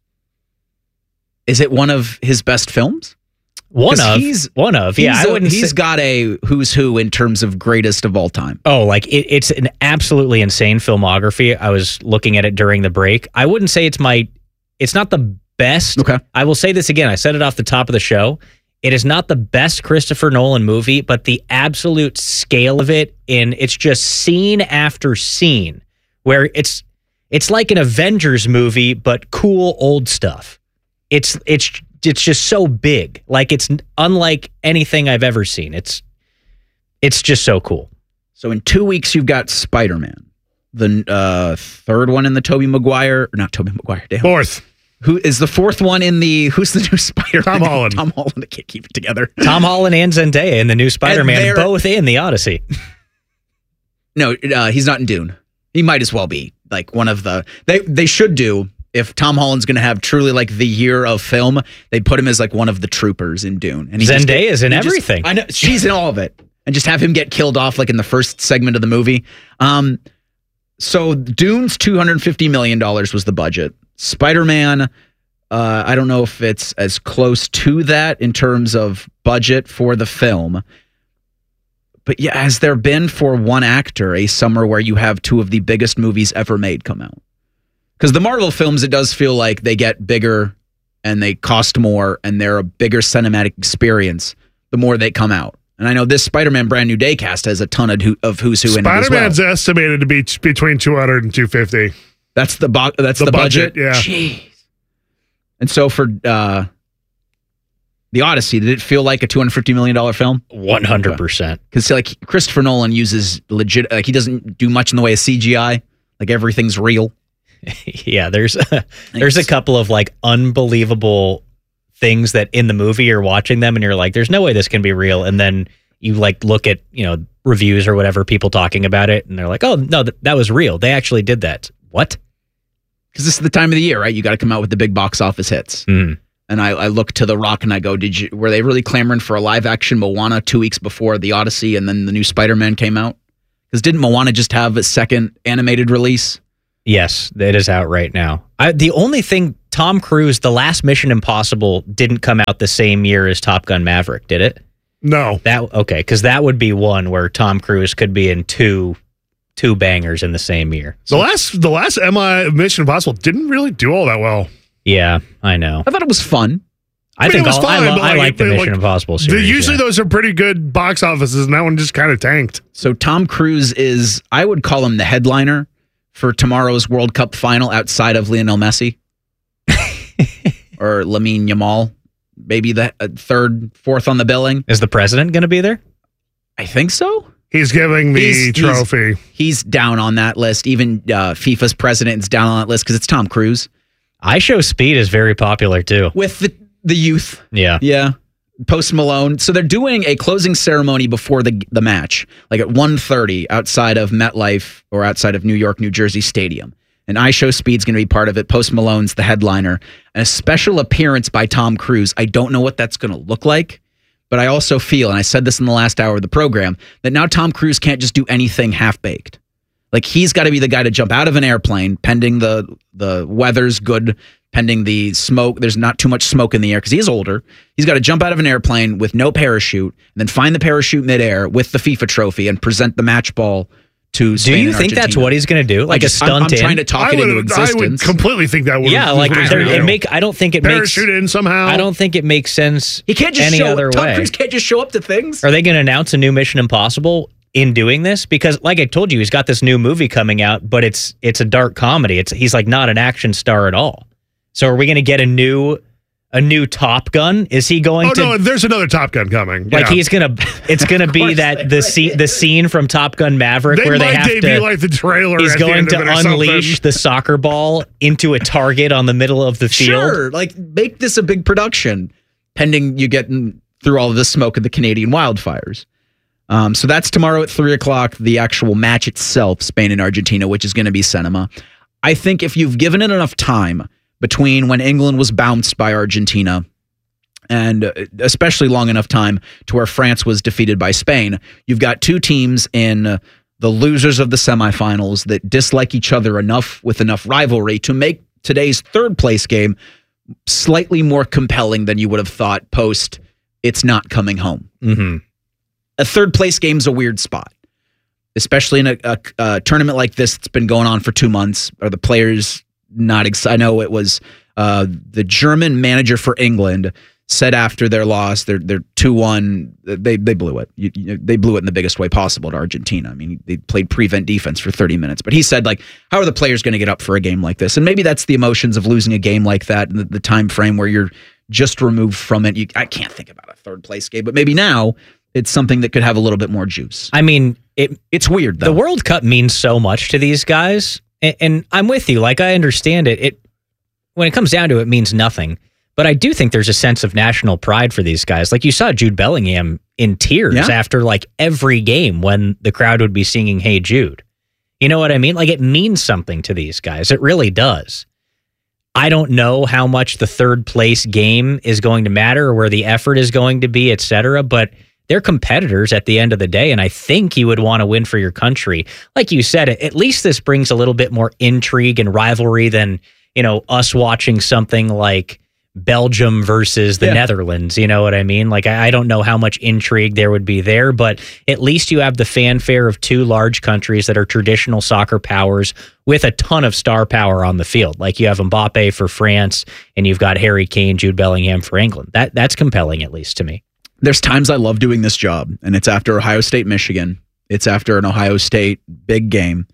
[SPEAKER 1] Is it one of his best films?
[SPEAKER 3] One of. Yeah, I wouldn't.
[SPEAKER 1] He's got a who's who in terms of greatest of all time.
[SPEAKER 3] Oh, like it's an absolutely insane filmography. I was looking at it during the break. I wouldn't say it's not the best.
[SPEAKER 1] Okay.
[SPEAKER 3] I will say this again. I said it off the top of the show. It is not the best Christopher Nolan movie, but the absolute scale of it, it's just scene after scene, where it's like an Avengers movie, but cool old stuff. It's just so big. Like it's unlike anything I've ever seen. It's just so cool.
[SPEAKER 1] So in 2 weeks you've got Spider-Man, the third one in the Tobey Maguire, or not Tobey Maguire, damn.
[SPEAKER 4] Fourth.
[SPEAKER 1] Who is the fourth one in the? Who's the new Spider-Man?
[SPEAKER 4] Tom Holland.
[SPEAKER 1] Tom Holland. I can't keep it together.
[SPEAKER 3] Tom Holland and Zendaya in the new Spider-Man, both in the Odyssey.
[SPEAKER 1] No, he's not in Dune. He might as well be like one of the. They should do. If Tom Holland's going to have truly like the year of film, they put him as like one of the troopers in Dune. And
[SPEAKER 3] Zendaya's in everything.
[SPEAKER 1] I know she's in all of it, and just have him get killed off like in the first segment of the movie. So Dune's $250 million was the budget. Spider-Man, I don't know if it's as close to that in terms of budget for the film. But yeah, has there been for one actor a summer where you have two of the biggest movies ever made come out? Because the Marvel films, it does feel like they get bigger and they cost more and they're a bigger cinematic experience the more they come out. And I know this Spider-Man Brand New Day cast has a ton of who's who in it as well.
[SPEAKER 4] Spider-Man's estimated to be between 200 and 250.
[SPEAKER 1] That's the budget?
[SPEAKER 4] Yeah.
[SPEAKER 1] Jeez. And so for the Odyssey, did it feel like a $250 million film?
[SPEAKER 3] 100%.
[SPEAKER 1] Because like Christopher Nolan uses legit, like he doesn't do much in the way of CGI. Like everything's real.
[SPEAKER 3] Yeah, there's a couple of like unbelievable things that in the movie you're watching them and you're like, there's no way this can be real. And then you like look at, reviews or whatever, people talking about it, and they're like, oh, no, that was real. They actually did that. What?
[SPEAKER 1] Because this is the time of the year, right? You got to come out with the big box office hits.
[SPEAKER 3] Mm.
[SPEAKER 1] And I look to The Rock and I go, were they really clamoring for a live action Moana 2 weeks before the Odyssey and then the new Spider-Man came out? Because didn't Moana just have a second animated release?
[SPEAKER 3] Yes, it is out right now. The only thing, Tom Cruise, the last Mission Impossible didn't come out the same year as Top Gun Maverick, did it?
[SPEAKER 4] No.
[SPEAKER 3] Okay, because that would be one where Tom Cruise could be in two bangers in the same year.
[SPEAKER 4] The last Mission Impossible didn't really do all that well.
[SPEAKER 3] Yeah, I know.
[SPEAKER 1] I thought it was fun.
[SPEAKER 3] I like the Mission Impossible series.
[SPEAKER 4] Usually those are pretty good box offices, and that one just kind of tanked.
[SPEAKER 1] So Tom Cruise is, I would call him the headliner for tomorrow's World Cup final outside of Lionel Messi or Lamine Yamal. Maybe the third, fourth on the billing.
[SPEAKER 3] Is the president going to be there?
[SPEAKER 1] I think so.
[SPEAKER 4] He's giving the trophy.
[SPEAKER 1] He's down on that list. Even FIFA's president is down on that list because it's Tom Cruise.
[SPEAKER 3] I Show Speed is very popular too.
[SPEAKER 1] With the youth.
[SPEAKER 3] Yeah.
[SPEAKER 1] Yeah. Post Malone. So they're doing a closing ceremony before the match, like at 1:30 outside of MetLife or outside of New York, New Jersey Stadium. And I Show Speed's going to be part of it. Post Malone's the headliner. And a special appearance by Tom Cruise. I don't know what that's going to look like, but I also feel, and I said this in the last hour of the program, that now Tom Cruise can't just do anything half-baked. Like, he's got to be the guy to jump out of an airplane, pending the weather's good, pending the smoke. There's not too much smoke in the air because he's older. He's got to jump out of an airplane with no parachute, and then find the parachute midair with the FIFA trophy and present the match ball to Spain.
[SPEAKER 3] Do you
[SPEAKER 1] and
[SPEAKER 3] think
[SPEAKER 1] Argentina.
[SPEAKER 3] that's what he's going to do? Like a stunt
[SPEAKER 1] I'm trying to talk it into existence.
[SPEAKER 4] I would completely think that would.
[SPEAKER 3] Yeah, like I don't think it makes
[SPEAKER 4] parachute in somehow.
[SPEAKER 3] I don't think it makes sense.
[SPEAKER 1] He can't just
[SPEAKER 3] any other way.
[SPEAKER 1] Tom Cruise can't just show up to things.
[SPEAKER 3] Are they going to announce a new Mission Impossible in doing this? Because, like I told you, he's got this new movie coming out, but it's a dark comedy. He's like not an action star at all. So are we going to get a new Top Gun? Is he going to?
[SPEAKER 4] Oh no, there's another Top Gun coming.
[SPEAKER 3] Like
[SPEAKER 4] yeah.
[SPEAKER 3] It's gonna be that the scene from Top Gun Maverick where they have
[SPEAKER 4] to like the trailer.
[SPEAKER 3] He's
[SPEAKER 4] at
[SPEAKER 3] going
[SPEAKER 4] the end
[SPEAKER 3] to
[SPEAKER 4] of it
[SPEAKER 3] unleash the soccer ball into a target on the middle of the field.
[SPEAKER 1] Sure, like make this a big production, pending you getting through all of the smoke of the Canadian wildfires. So that's tomorrow at 3:00. The actual match itself, Spain and Argentina, which is going to be cinema. I think if you've given it enough time between when England was bounced by Argentina and especially long enough time to where France was defeated by Spain, you've got two teams in the losers of the semifinals that dislike each other enough with enough rivalry to make today's third place game slightly more compelling than you would have thought post it's not coming home.
[SPEAKER 3] Mm-hmm.
[SPEAKER 1] A third place game's a weird spot, especially in a tournament like this that's been going on for 2 months. Are the players not excited? I know it was the German manager for England said after their loss, they're 2-1. They blew it. They blew it in the biggest way possible to Argentina. I mean, they played prevent defense for 30 minutes. But he said, like, how are the players going to get up for a game like this? And maybe that's the emotions of losing a game like that and the time frame where you're just removed from it. I can't think about a third place game, but maybe now it's something that could have a little bit more juice.
[SPEAKER 3] I mean,
[SPEAKER 1] it's weird, though.
[SPEAKER 3] The World Cup means so much to these guys. And I'm with you. Like, I understand it. When it comes down to it, means nothing. But I do think there's a sense of national pride for these guys. Like, you saw Jude Bellingham in tears after, like, every game when the crowd would be singing Hey Jude. You know what I mean? Like, it means something to these guys. It really does. I don't know how much the third place game is going to matter or where the effort is going to be, et cetera, but they're competitors at the end of the day, and I think you would want to win for your country. Like you said, at least this brings a little bit more intrigue and rivalry than, us watching something like Belgium versus the Netherlands. You know what I mean? Like, I don't know how much intrigue there would be there, but at least you have the fanfare of two large countries that are traditional soccer powers with a ton of star power on the field. Like, you have Mbappe for France, and you've got Harry Kane, Jude Bellingham for England. That's compelling, at least to me.
[SPEAKER 1] There's times I love doing this job, and it's after Ohio State, Michigan. It's after an Ohio State big game.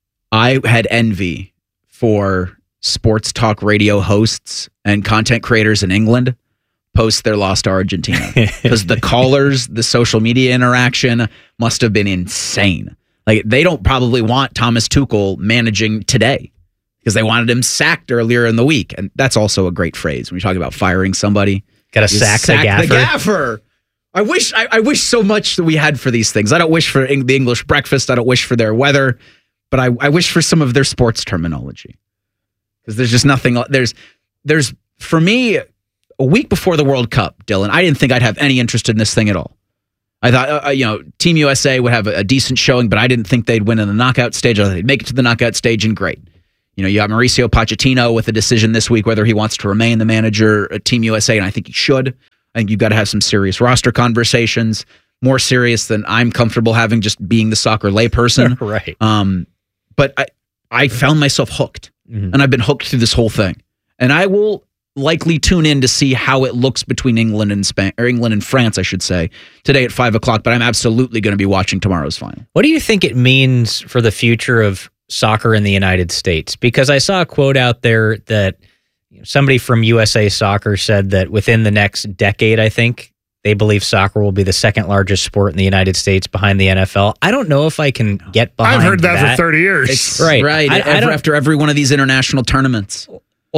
[SPEAKER 1] I had envy for sports talk radio hosts and content creators in England post their loss to Argentina. Because the callers, the social media interaction must have been insane. Like, they don't probably want Thomas Tuchel managing today because they wanted him sacked earlier in the week. And that's also a great phrase when you talk about firing somebody.
[SPEAKER 3] Got to sack the gaffer.
[SPEAKER 1] The gaffer. I wish so much that we had for these things. I don't wish for the English breakfast. I don't wish for their weather, but I wish for some of their sports terminology. Because there's just nothing. There's for me, a week before the World Cup, Dylan, I didn't think I'd have any interest in this thing at all. I thought, Team USA would have a decent showing, but I didn't think they'd win in the knockout stage. I thought they'd make it to the knockout stage, and great. You got Mauricio Pochettino with a decision this week whether he wants to remain the manager at Team USA, and I think he should. I think you've got to have some serious roster conversations, more serious than I'm comfortable having just being the soccer layperson.
[SPEAKER 3] Right.
[SPEAKER 1] But I found myself hooked, and I've been hooked through this whole thing. And I will likely tune in to see how it looks between England and Spain, or England and France, I should say, today at 5:00. But I'm absolutely going to be watching tomorrow's final.
[SPEAKER 3] What do you think it means for the future of soccer in the United States? Because I saw a quote out there that somebody from USA Soccer said that within the next decade, I think, they believe soccer will be the second largest sport in the United States behind the NFL. I don't know if I can get behind that.
[SPEAKER 4] I've heard that for 30 years.
[SPEAKER 1] Right. After every one of these international tournaments.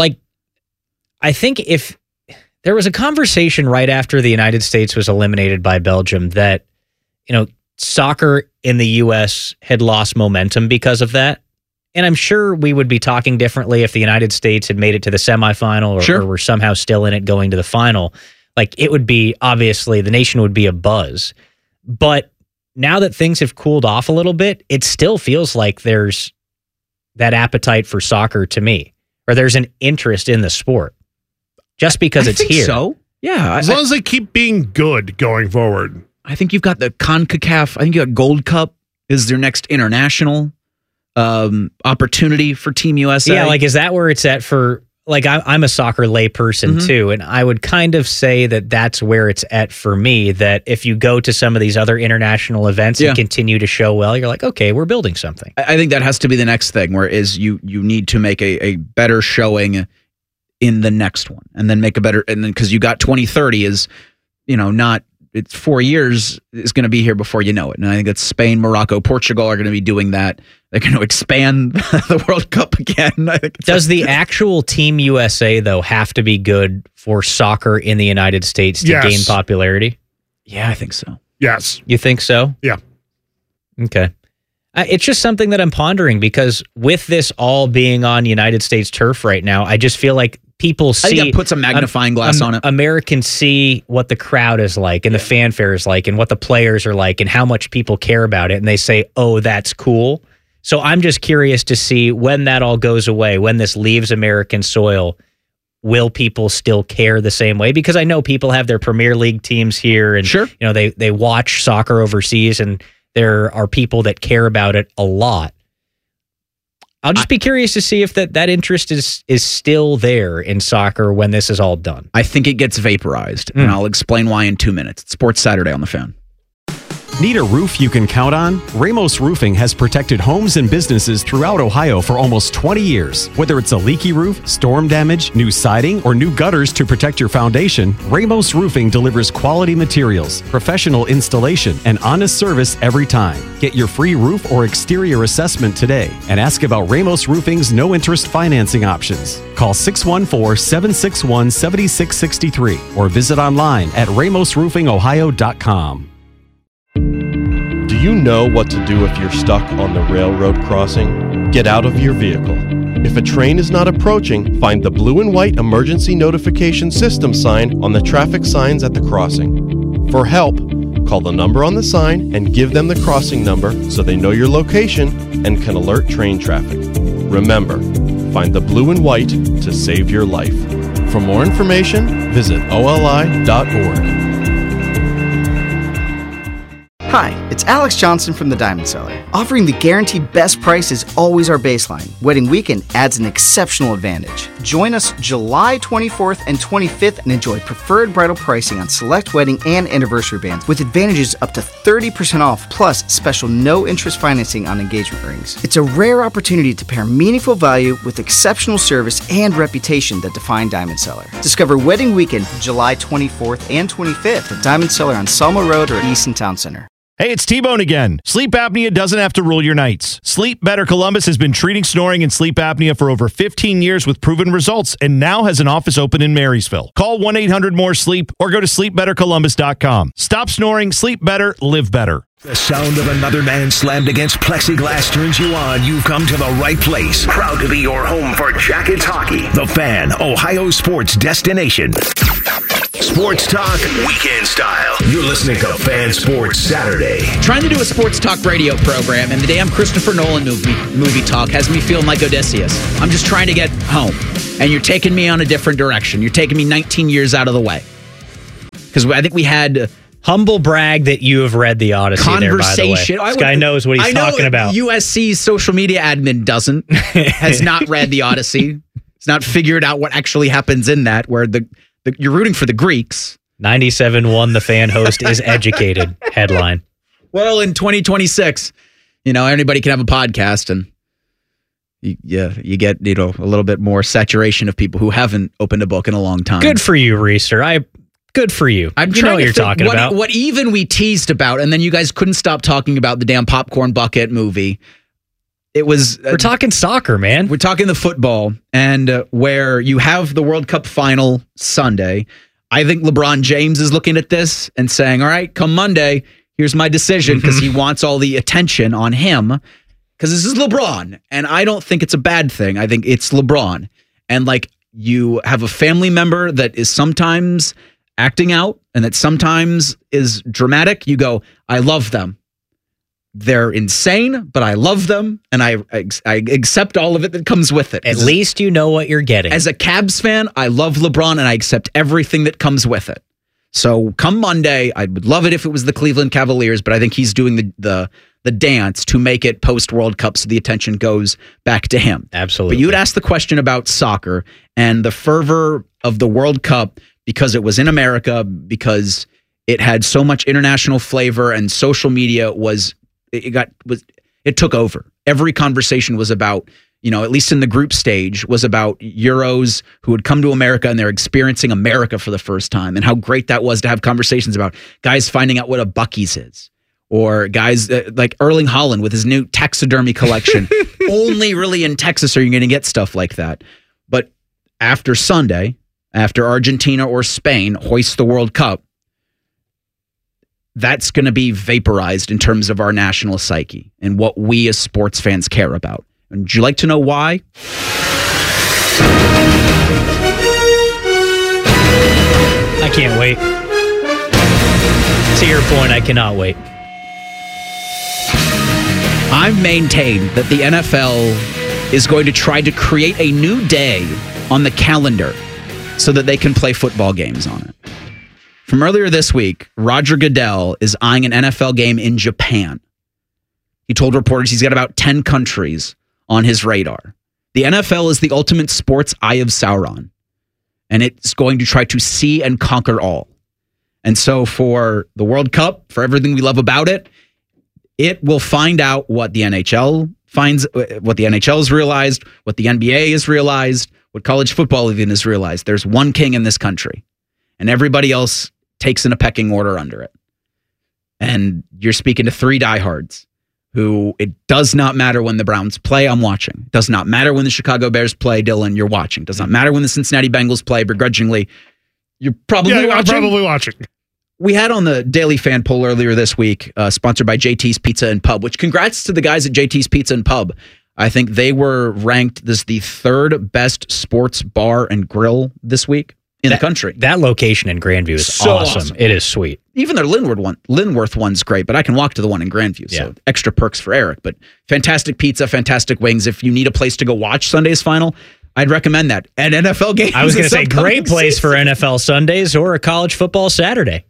[SPEAKER 3] I think if there was a conversation right after the United States was eliminated by Belgium that, soccer in the U.S. had lost momentum because of that. And I'm sure we would be talking differently if the United States had made it to the semifinal or were somehow still in it going to the final. It would be, obviously, the nation would be abuzz. But now that things have cooled off a little bit, it still feels like there's that appetite for soccer to me, or there's an interest in the sport just because it's here.
[SPEAKER 1] So, yeah.
[SPEAKER 4] As long as they keep being good going forward.
[SPEAKER 1] I think you've got the CONCACAF. I think you got Gold Cup is their next international opportunity for Team USA.
[SPEAKER 3] Yeah, is that where it's at for, I'm a soccer layperson too, and I would kind of say that that's where it's at for me, that if you go to some of these other international events and continue to show well, you're like, okay, we're building something.
[SPEAKER 1] I think that has to be the next thing, where is you need to make a better showing in the next one, and then make a better, and then because you got 2030 is, not, it's 4 years is going to be here before you know it. And I think that Spain, Morocco, Portugal are going to be doing that. They're going to expand the World Cup again. I think
[SPEAKER 3] Does the actual Team USA, though, have to be good for soccer in the United States to gain popularity?
[SPEAKER 1] Yeah, I think so.
[SPEAKER 4] Yes.
[SPEAKER 3] You think so?
[SPEAKER 4] Yeah.
[SPEAKER 3] Okay. It's just something that I'm pondering, because with this all being on United States turf right now, I just feel like people see.
[SPEAKER 1] I think that puts a magnifying glass on it.
[SPEAKER 3] Americans see what the crowd is like and the fanfare is like and what the players are like and how much people care about it. And they say, oh, that's cool. So I'm just curious to see when that all goes away, when this leaves American soil, will people still care the same way? Because I know people have their Premier League teams here and they watch soccer overseas, and there are people that care about it a lot. I'll just be curious to see if that interest is still there in soccer when this is all done.
[SPEAKER 1] I think it gets vaporized, and I'll explain why in 2 minutes. It's Sports Saturday on the Fan.
[SPEAKER 8] Need a roof you can count on? Ramos Roofing has protected homes and businesses throughout Ohio for almost 20 years. Whether it's a leaky roof, storm damage, new siding, or new gutters to protect your foundation, Ramos Roofing delivers quality materials, professional installation, and honest service every time. Get your free roof or exterior assessment today and ask about Ramos Roofing's no-interest financing options. Call 614-761-7663 or visit online at ramosroofingohio.com.
[SPEAKER 11] Do you know what to do if you're stuck on the railroad crossing? Get out of your vehicle. If a train is not approaching, find the blue and white emergency notification system sign on the traffic signs at the crossing. For help, call the number on the sign and give them the crossing number so they know your location and can alert train traffic. Remember, find the blue and white to save your life. For more information, visit oli.org.
[SPEAKER 12] Hi, it's Alex Johnson from the Diamond Cellar. Offering the guaranteed best price is always our baseline. Wedding weekend adds an exceptional advantage. Join us July 24th and 25th and enjoy preferred bridal pricing on select wedding and anniversary bands with advantages up to 30% off, plus special no-interest financing on engagement rings. It's a rare opportunity to pair meaningful value with exceptional service and reputation that define Diamond Cellar. Discover Wedding Weekend July 24th and 25th at Diamond Cellar on Selma Road or Easton Town Center.
[SPEAKER 13] Hey, it's T-Bone again. Sleep apnea doesn't have to rule your nights. Sleep Better Columbus has been treating snoring and sleep apnea for over 15 years with proven results and now has an office open in Marysville. Call 1-800-MORE-SLEEP or go to sleepbettercolumbus.com. Stop snoring, sleep better, live better.
[SPEAKER 5] The sound of another man slammed against plexiglass turns you on. You've come to the right place. Proud to be your home for Jackets hockey. The Fan, Ohio sports destination. Sports talk, weekend style. You're listening to Fan Sports Saturday.
[SPEAKER 1] Trying to do a sports talk radio program, and the damn Christopher Nolan movie talk has me feeling like Odysseus. I'm just trying to get home, and you're taking me on a different direction. You're taking me 19 years out of the way. Because I think we had...
[SPEAKER 3] Humble brag that you have read the Odyssey
[SPEAKER 1] conversation.
[SPEAKER 3] There, by the way. This guy knows what he's talking about.
[SPEAKER 1] USC's social media admin doesn't. Has not read the Odyssey. Has not figured out what actually happens in that, where you're rooting for the Greeks.
[SPEAKER 3] 97.1, the Fan host is educated. Headline.
[SPEAKER 1] Well, in 2026, anybody can have a podcast, and you get a little bit more saturation of people who haven't opened a book in a long time.
[SPEAKER 3] Good for you, Reeser. Good for you. You know what you're talking about.
[SPEAKER 1] What even we teased about, and then you guys couldn't stop talking about the damn popcorn bucket movie. It was...
[SPEAKER 3] we're talking soccer, man.
[SPEAKER 1] We're talking the football, and where you have the World Cup final Sunday, I think LeBron James is looking at this and saying, all right, come Monday, here's my decision, because he wants all the attention on him, because this is LeBron, and I don't think it's a bad thing. I think it's LeBron. And you have a family member that is sometimes... acting out, and that sometimes is dramatic. You go, I love them. They're insane, but I love them, and I accept all of it that comes with it.
[SPEAKER 3] At least you know what you're getting.
[SPEAKER 1] As a Cavs fan, I love LeBron, and I accept everything that comes with it. So come Monday, I would love it if it was the Cleveland Cavaliers, but I think he's doing the dance to make it post-World Cup so the attention goes back to him.
[SPEAKER 3] Absolutely.
[SPEAKER 1] But you had asked the question about soccer and the fervor of the World Cup because it was in America, because it had so much international flavor, and social media it took over. Every conversation was about, at least in the group stage, was about Euros who would come to America and they're experiencing America for the first time, and how great that was to have conversations about guys finding out what a Buc-ee's is, or guys like Erling Haaland with his new taxidermy collection. Only really in Texas are you going to get stuff like that. But after Sunday, after Argentina or Spain hoist the World Cup, that's going to be vaporized in terms of our national psyche and what we as sports fans care about. And would you like to know why?
[SPEAKER 3] I can't wait. To your point, I cannot wait.
[SPEAKER 1] I've maintained that the NFL is going to try to create a new day on the calendar so that they can play football games on it. From earlier this week, Roger Goodell is eyeing an NFL game in Japan. He told reporters he's got about 10 countries on his radar. The NFL is the ultimate sports eye of Sauron, and it's going to try to see and conquer all. And so for the World Cup, for everything we love about it, it will find out what the NHL finds, what the NHL has realized, what the NBA has realized, what college football even has realized. There's one king in this country, and everybody else takes in a pecking order under it. And you're speaking to three diehards who, it does not matter when the Browns play, I'm watching. It does not matter when the Chicago Bears play, Dylan, you're watching. It does not matter when the Cincinnati Bengals play, begrudgingly, you're probably watching.
[SPEAKER 4] I'm probably watching.
[SPEAKER 1] We had on the Daily Fan poll earlier this week, sponsored by JT's Pizza and Pub, which congrats to the guys at JT's Pizza and Pub. I think they were ranked as the third best sports bar and grill this week in the country.
[SPEAKER 3] That location in Grandview is
[SPEAKER 1] so
[SPEAKER 3] awesome. It is sweet.
[SPEAKER 1] Even their Linworth one's great, but I can walk to the one in Grandview. So extra perks for Eric. But fantastic pizza, fantastic wings. If you need a place to go watch Sunday's final, I'd recommend that. And NFL games.
[SPEAKER 3] I was going to say, great place for NFL Sundays or a college football Saturday.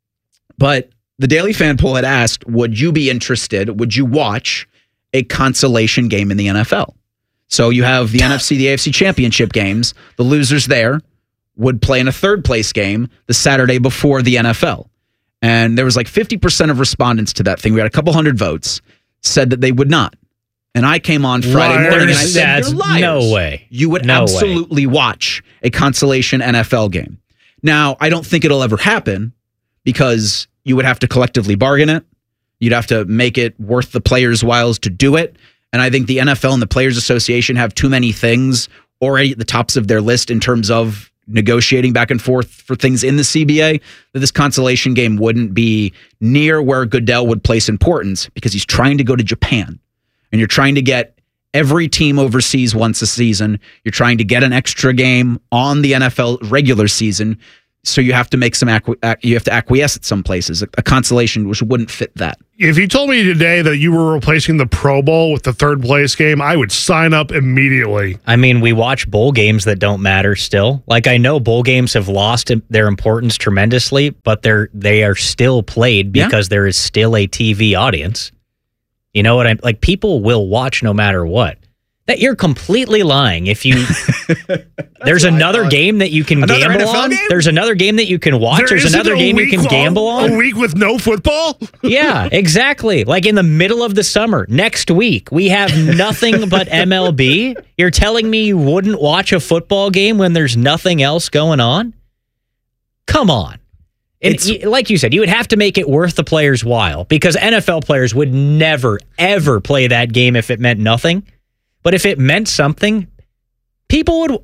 [SPEAKER 1] But the Daily Fan poll had asked, would you be interested, would you watch a consolation game in the NFL? So you have the NFC, the AFC championship games. The losers there would play in a third place game the Saturday before the NFL. And there was like 50% of respondents to that thing. We had a couple hundred votes, said that they would not. And I came on Friday morning and I said, you're liars.
[SPEAKER 3] No way.
[SPEAKER 1] You would absolutely watch a consolation NFL game. Now, I don't think it'll ever happen because you would have to collectively bargain it. You'd have to make it worth the players' whiles to do it. And I think the NFL and the Players Association have too many things already at the tops of their list in terms of negotiating back and forth for things in the CBA, that this consolation game wouldn't be near where Goodell would place importance, because he's trying to go to Japan. And you're trying to get every team overseas once a season. You're trying to get an extra game on the NFL regular season. So you have to make you have to acquiesce at some places. A consolation which wouldn't fit that.
[SPEAKER 4] If you told me today that you were replacing the Pro Bowl with the third place game, I would sign up immediately.
[SPEAKER 3] I mean, we watch bowl games that don't matter still. Like, I know bowl games have lost their importance tremendously, but they are still played because there is still a TV audience. You know what I'm like? People will watch no matter what. That you're completely lying. If you there's another game that you can gamble on. Game? There's another game that you can watch. There's another game you can gamble on.
[SPEAKER 4] A week with no football?
[SPEAKER 3] Yeah, exactly. Like in the middle of the summer, next week, we have nothing but MLB. You're telling me you wouldn't watch a football game when there's nothing else going on? Come on. Like you said, you would have to make it worth the player's while, because NFL players would never, ever play that game if it meant nothing. But if it meant something, people would,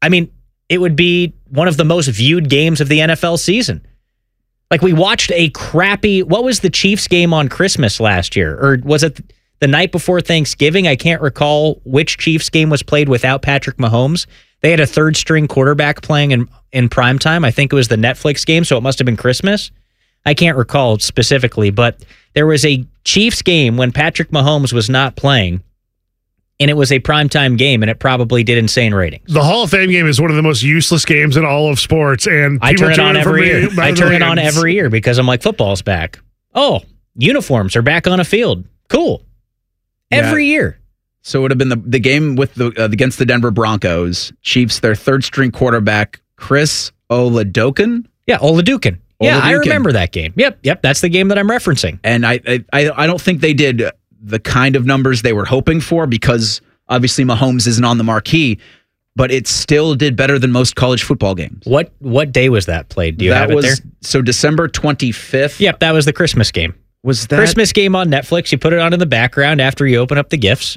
[SPEAKER 3] it would be one of the most viewed games of the NFL season. Like, we watched a crappy, what was the Chiefs game on Christmas last year? Or was it the night before Thanksgiving? I can't recall which Chiefs game was played without Patrick Mahomes. They had a third string quarterback playing in primetime. I think it was the Netflix game, so it must have been Christmas. I can't recall specifically, but there was a Chiefs game when Patrick Mahomes was not playing, and it was a primetime game, and it probably did insane ratings.
[SPEAKER 4] The Hall of Fame game is one of the most useless games in all of sports, and
[SPEAKER 3] I turn it on every year. I turn it on every year because I'm like, football's back. Oh, uniforms are back on a field. Cool. Every year.
[SPEAKER 1] So it would have been the game with against the Denver Broncos. Chiefs, their third string quarterback, Chris Oladokun.
[SPEAKER 3] Yeah, Oladokun. Yeah, I remember that game. Yep, that's the game that I'm referencing.
[SPEAKER 1] And I don't think they did the kind of numbers they were hoping for, because obviously Mahomes isn't on the marquee, but it still did better than most college football games.
[SPEAKER 3] What day was that played? Do you have it there?
[SPEAKER 1] So December 25th.
[SPEAKER 3] Yep, that was the Christmas game.
[SPEAKER 1] Was that
[SPEAKER 3] Christmas game on Netflix? You put it on in the background after you open up the gifts.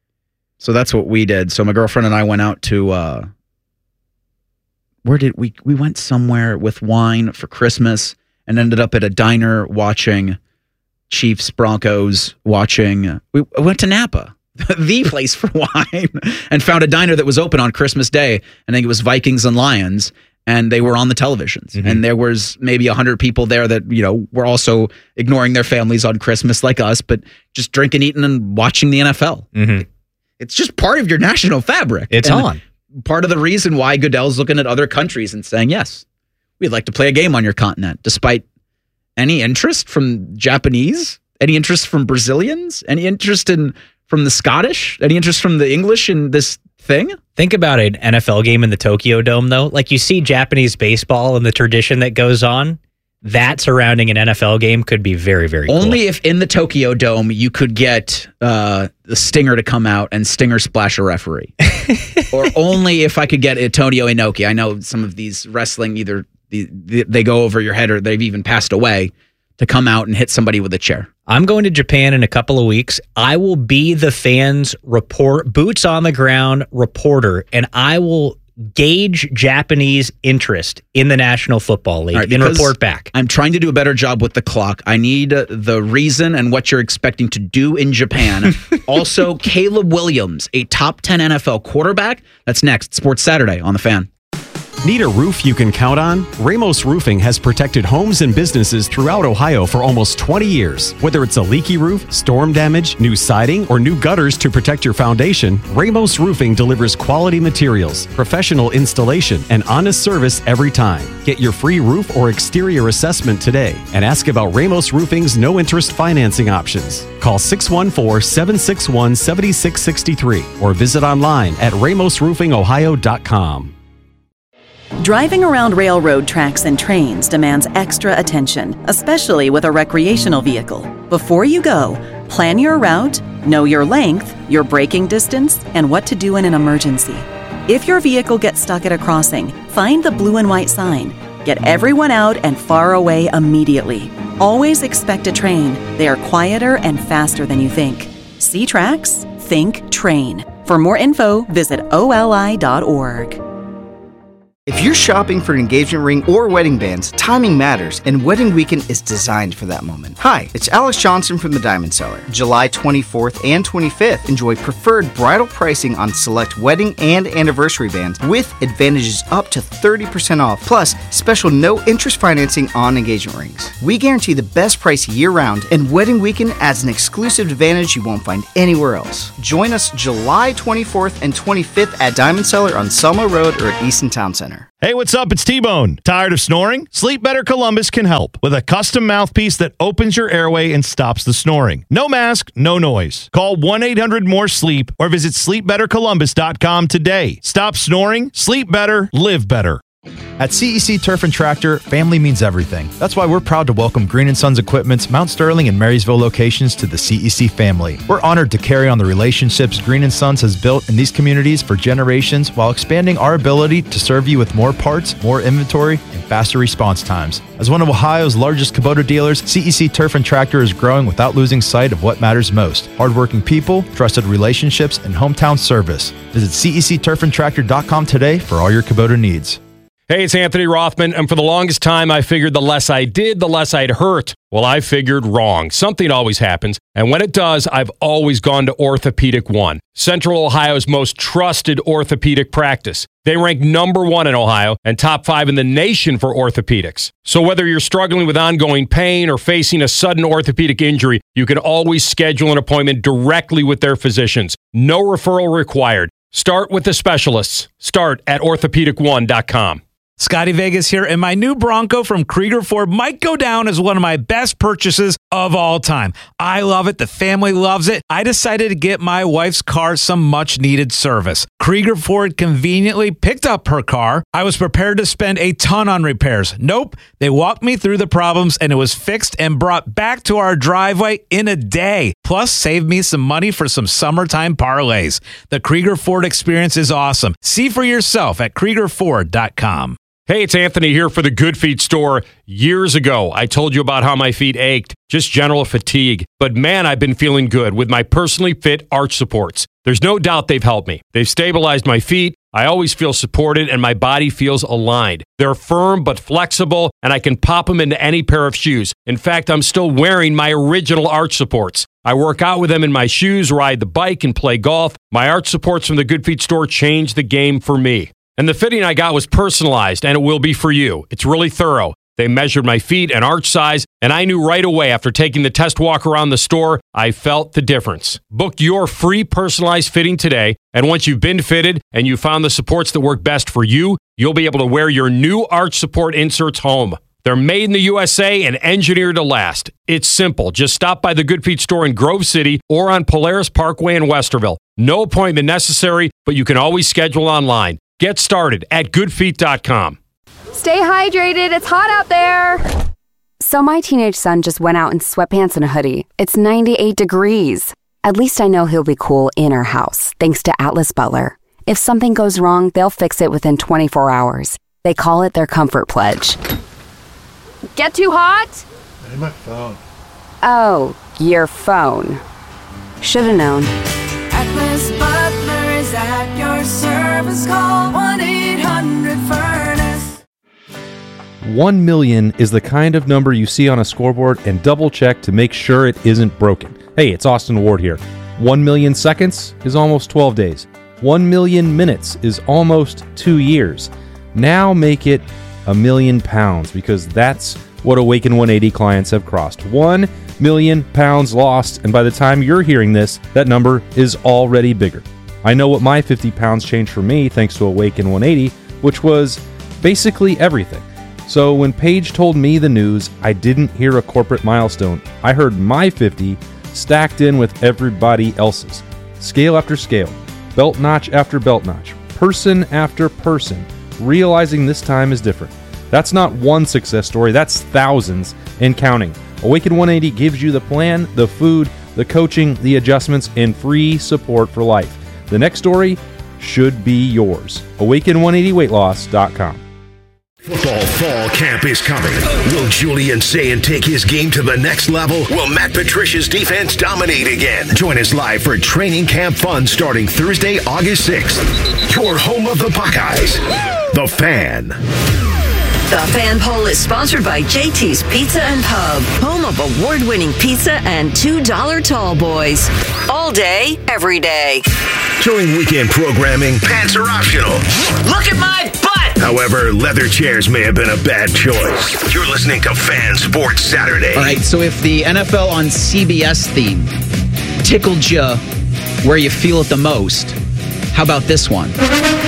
[SPEAKER 1] So that's what we did. So my girlfriend and I went out to where did we went somewhere with wine for Christmas, and ended up at a diner watching Chiefs Broncos. We went to Napa, the place for wine, and found a diner that was open on Christmas Day. I think it was Vikings and Lions, and they were on the televisions. Mm-hmm. And there was maybe 100 people there that, were also ignoring their families on Christmas like us, but just drinking, eating, and watching the NFL.
[SPEAKER 3] Mm-hmm.
[SPEAKER 1] It's just part of your national fabric.
[SPEAKER 3] It's on.
[SPEAKER 1] Part of the reason why Goodell's looking at other countries and saying, yes, we'd like to play a game on your continent, despite any interest from Japanese, any interest from Brazilians, any interest from the Scottish, any interest from the English in this thing.
[SPEAKER 3] Think about an NFL game in the Tokyo Dome, though. Like, you see Japanese baseball and the tradition that goes on. That surrounding an NFL game could be very, very cool.
[SPEAKER 1] Only if in the Tokyo Dome you could get the Stinger to come out and Stinger splash a referee. Or only if I could get Antonio Inoki. I know some of these wrestling, either they go over your head or they've even passed away, to come out and hit somebody with a chair.
[SPEAKER 3] I'm going to Japan in a couple of weeks. I will be the fans' boots on the ground reporter, and I will gauge Japanese interest in the National Football League and report back.
[SPEAKER 1] I'm trying to do a better job with the clock. I need the reason and what you're expecting to do in Japan. Also, Caleb Williams, a top 10 NFL quarterback. That's next. Sports Saturday on The Fan.
[SPEAKER 8] Need a roof you can count on? Ramos Roofing has protected homes and businesses throughout Ohio for almost 20 years. Whether it's a leaky roof, storm damage, new siding, or new gutters to protect your foundation, Ramos Roofing delivers quality materials, professional installation, and honest service every time. Get your free roof or exterior assessment today and ask about Ramos Roofing's no-interest financing options. Call 614-761-7663 or visit online at ramosroofingohio.com.
[SPEAKER 10] Driving around railroad tracks and trains demands extra attention, especially with a recreational vehicle. Before you go, plan your route, know your length, your braking distance, and what to do in an emergency. If your vehicle gets stuck at a crossing, find the blue and white sign. Get everyone out and far away immediately. Always expect a train. They are quieter and faster than you think. See tracks? Think train. For more info, visit oli.org.
[SPEAKER 12] If you're shopping for an engagement ring or wedding bands, timing matters, and Wedding Weekend is designed for that moment. Hi, it's Alex Johnson from the Diamond Cellar. July 24th and 25th, enjoy preferred bridal pricing on select wedding and anniversary bands with advantages up to 30% off, plus special no-interest financing on engagement rings. We guarantee the best price year-round, and Wedding Weekend adds an exclusive advantage you won't find anywhere else. Join us July 24th and 25th at Diamond Cellar on Selma Road or at Easton Town Center.
[SPEAKER 13] Hey, what's up? It's T-Bone. Tired of snoring? Sleep Better Columbus can help with a custom mouthpiece that opens your airway and stops the snoring. No mask, no noise. Call 1-800-MORE-SLEEP or visit sleepbettercolumbus.com today. Stop snoring, sleep better, live better.
[SPEAKER 14] At CEC Turf and Tractor, family means everything. That's why we're proud to welcome Green & Sons Equipment's Mount Sterling and Marysville locations to the CEC family. We're honored to carry on the relationships Green & Sons has built in these communities for generations while expanding our ability to serve you with more parts, more inventory, and faster response times. As one of Ohio's largest Kubota dealers, CEC Turf and Tractor is growing without losing sight of what matters most: hardworking people, trusted relationships, and hometown service. Visit CECTurfandTractor.com today for all your Kubota needs.
[SPEAKER 20] Hey, it's Anthony Rothman, and for the longest time, I figured the less I did, the less I'd hurt. Well, I figured wrong. Something always happens, and when it does, I've always gone to Orthopedic One, Central Ohio's most trusted orthopedic practice. They rank number 1 in Ohio and top 5 in the nation for orthopedics. So whether you're struggling with ongoing pain or facing a sudden orthopedic injury, you can always schedule an appointment directly with their physicians. No referral required. Start with the specialists. Start at orthopedic1.com.
[SPEAKER 9] Scotty Vegas here, and my new Bronco from Krieger Ford might go down as one of my best purchases of all time. I love it. The family loves it. I decided to get my wife's car some much-needed service. Krieger Ford conveniently picked up her car. I was prepared to spend a ton on repairs. Nope. They walked me through the problems, and it was fixed and brought back to our driveway in a day. Plus, saved me some money for some summertime parlays. The Krieger Ford experience is awesome. See for yourself at KriegerFord.com.
[SPEAKER 20] Hey, it's Anthony here for the Good Feet store. Years ago, I told you about how my feet ached, just general fatigue. But man, I've been feeling good with my personally fit arch supports. There's no doubt they've helped me. They've stabilized my feet. I always feel supported and my body feels aligned. They're firm but flexible, and I can pop them into any pair of shoes. In fact, I'm still wearing my original arch supports. I work out with them in my shoes, ride the bike, and play golf. My arch supports from the Good Feet store changed the game for me. And the fitting I got was personalized, and it will be for you. It's really thorough. They measured my feet and arch size, and I knew right away after taking the test walk around the store, I felt the difference. Book your free personalized fitting today, and once you've been fitted and you found the supports that work best for you, you'll be able to wear your new arch support inserts home. They're made in the USA and engineered to last. It's simple. Just stop by the Good Feet store in Grove City or on Polaris Parkway in Westerville. No appointment necessary, but you can always schedule online. Get started at goodfeet.com.
[SPEAKER 21] Stay hydrated. It's hot out there. So my teenage son just went out in sweatpants and a hoodie. It's 98 degrees. At least I know he'll be cool in our house, thanks to Atlas Butler. If something goes wrong, they'll fix it within 24 hours. They call it their comfort pledge. Get too hot?
[SPEAKER 2] Hey, my phone.
[SPEAKER 21] Oh, your phone. Should've known.
[SPEAKER 16] Atlas Butler is at your service. Call 1-800-FURNACE.
[SPEAKER 22] 1 million is the kind of number you see on a scoreboard and double check to make sure it isn't broken. Hey, it's Austin Ward here. 1 million seconds is almost 12 days. 1 million minutes is almost 2 years. Now make it £1 million, because that's what Awaken 180 clients have crossed. 1 million pounds lost, and by the time you're hearing this, that number is already bigger. I know what my 50 pounds changed for me thanks to Awaken 180, which was basically everything. So when Paige told me the news, I didn't hear a corporate milestone. I heard my 50 stacked in with everybody else's. Scale after scale, belt notch after belt notch, person after person, realizing this time is different. That's not one success story, that's thousands and counting. Awaken 180 gives you the plan, the food, the coaching, the adjustments, and free support for life. The next story should be yours. Awaken180weightloss.com.
[SPEAKER 5] Football Fall camp is coming. Will Julian Sayin take his game to the next level? Will Matt Patricia's defense dominate again? Join us live for training camp fun starting Thursday, August 6th. Your home of the Buckeyes, The Fan.
[SPEAKER 6] The Fan Poll is sponsored by JT's Pizza and Pub, home of award-winning pizza and $2 tall boys. All day, every day.
[SPEAKER 5] During weekend programming, pants are optional.
[SPEAKER 6] Look at my butt!
[SPEAKER 5] However, leather chairs may have been a bad choice. You're listening to Fan Sports Saturday.
[SPEAKER 1] All right, so if the NFL on CBS theme tickled you where you feel it the most, how about this one?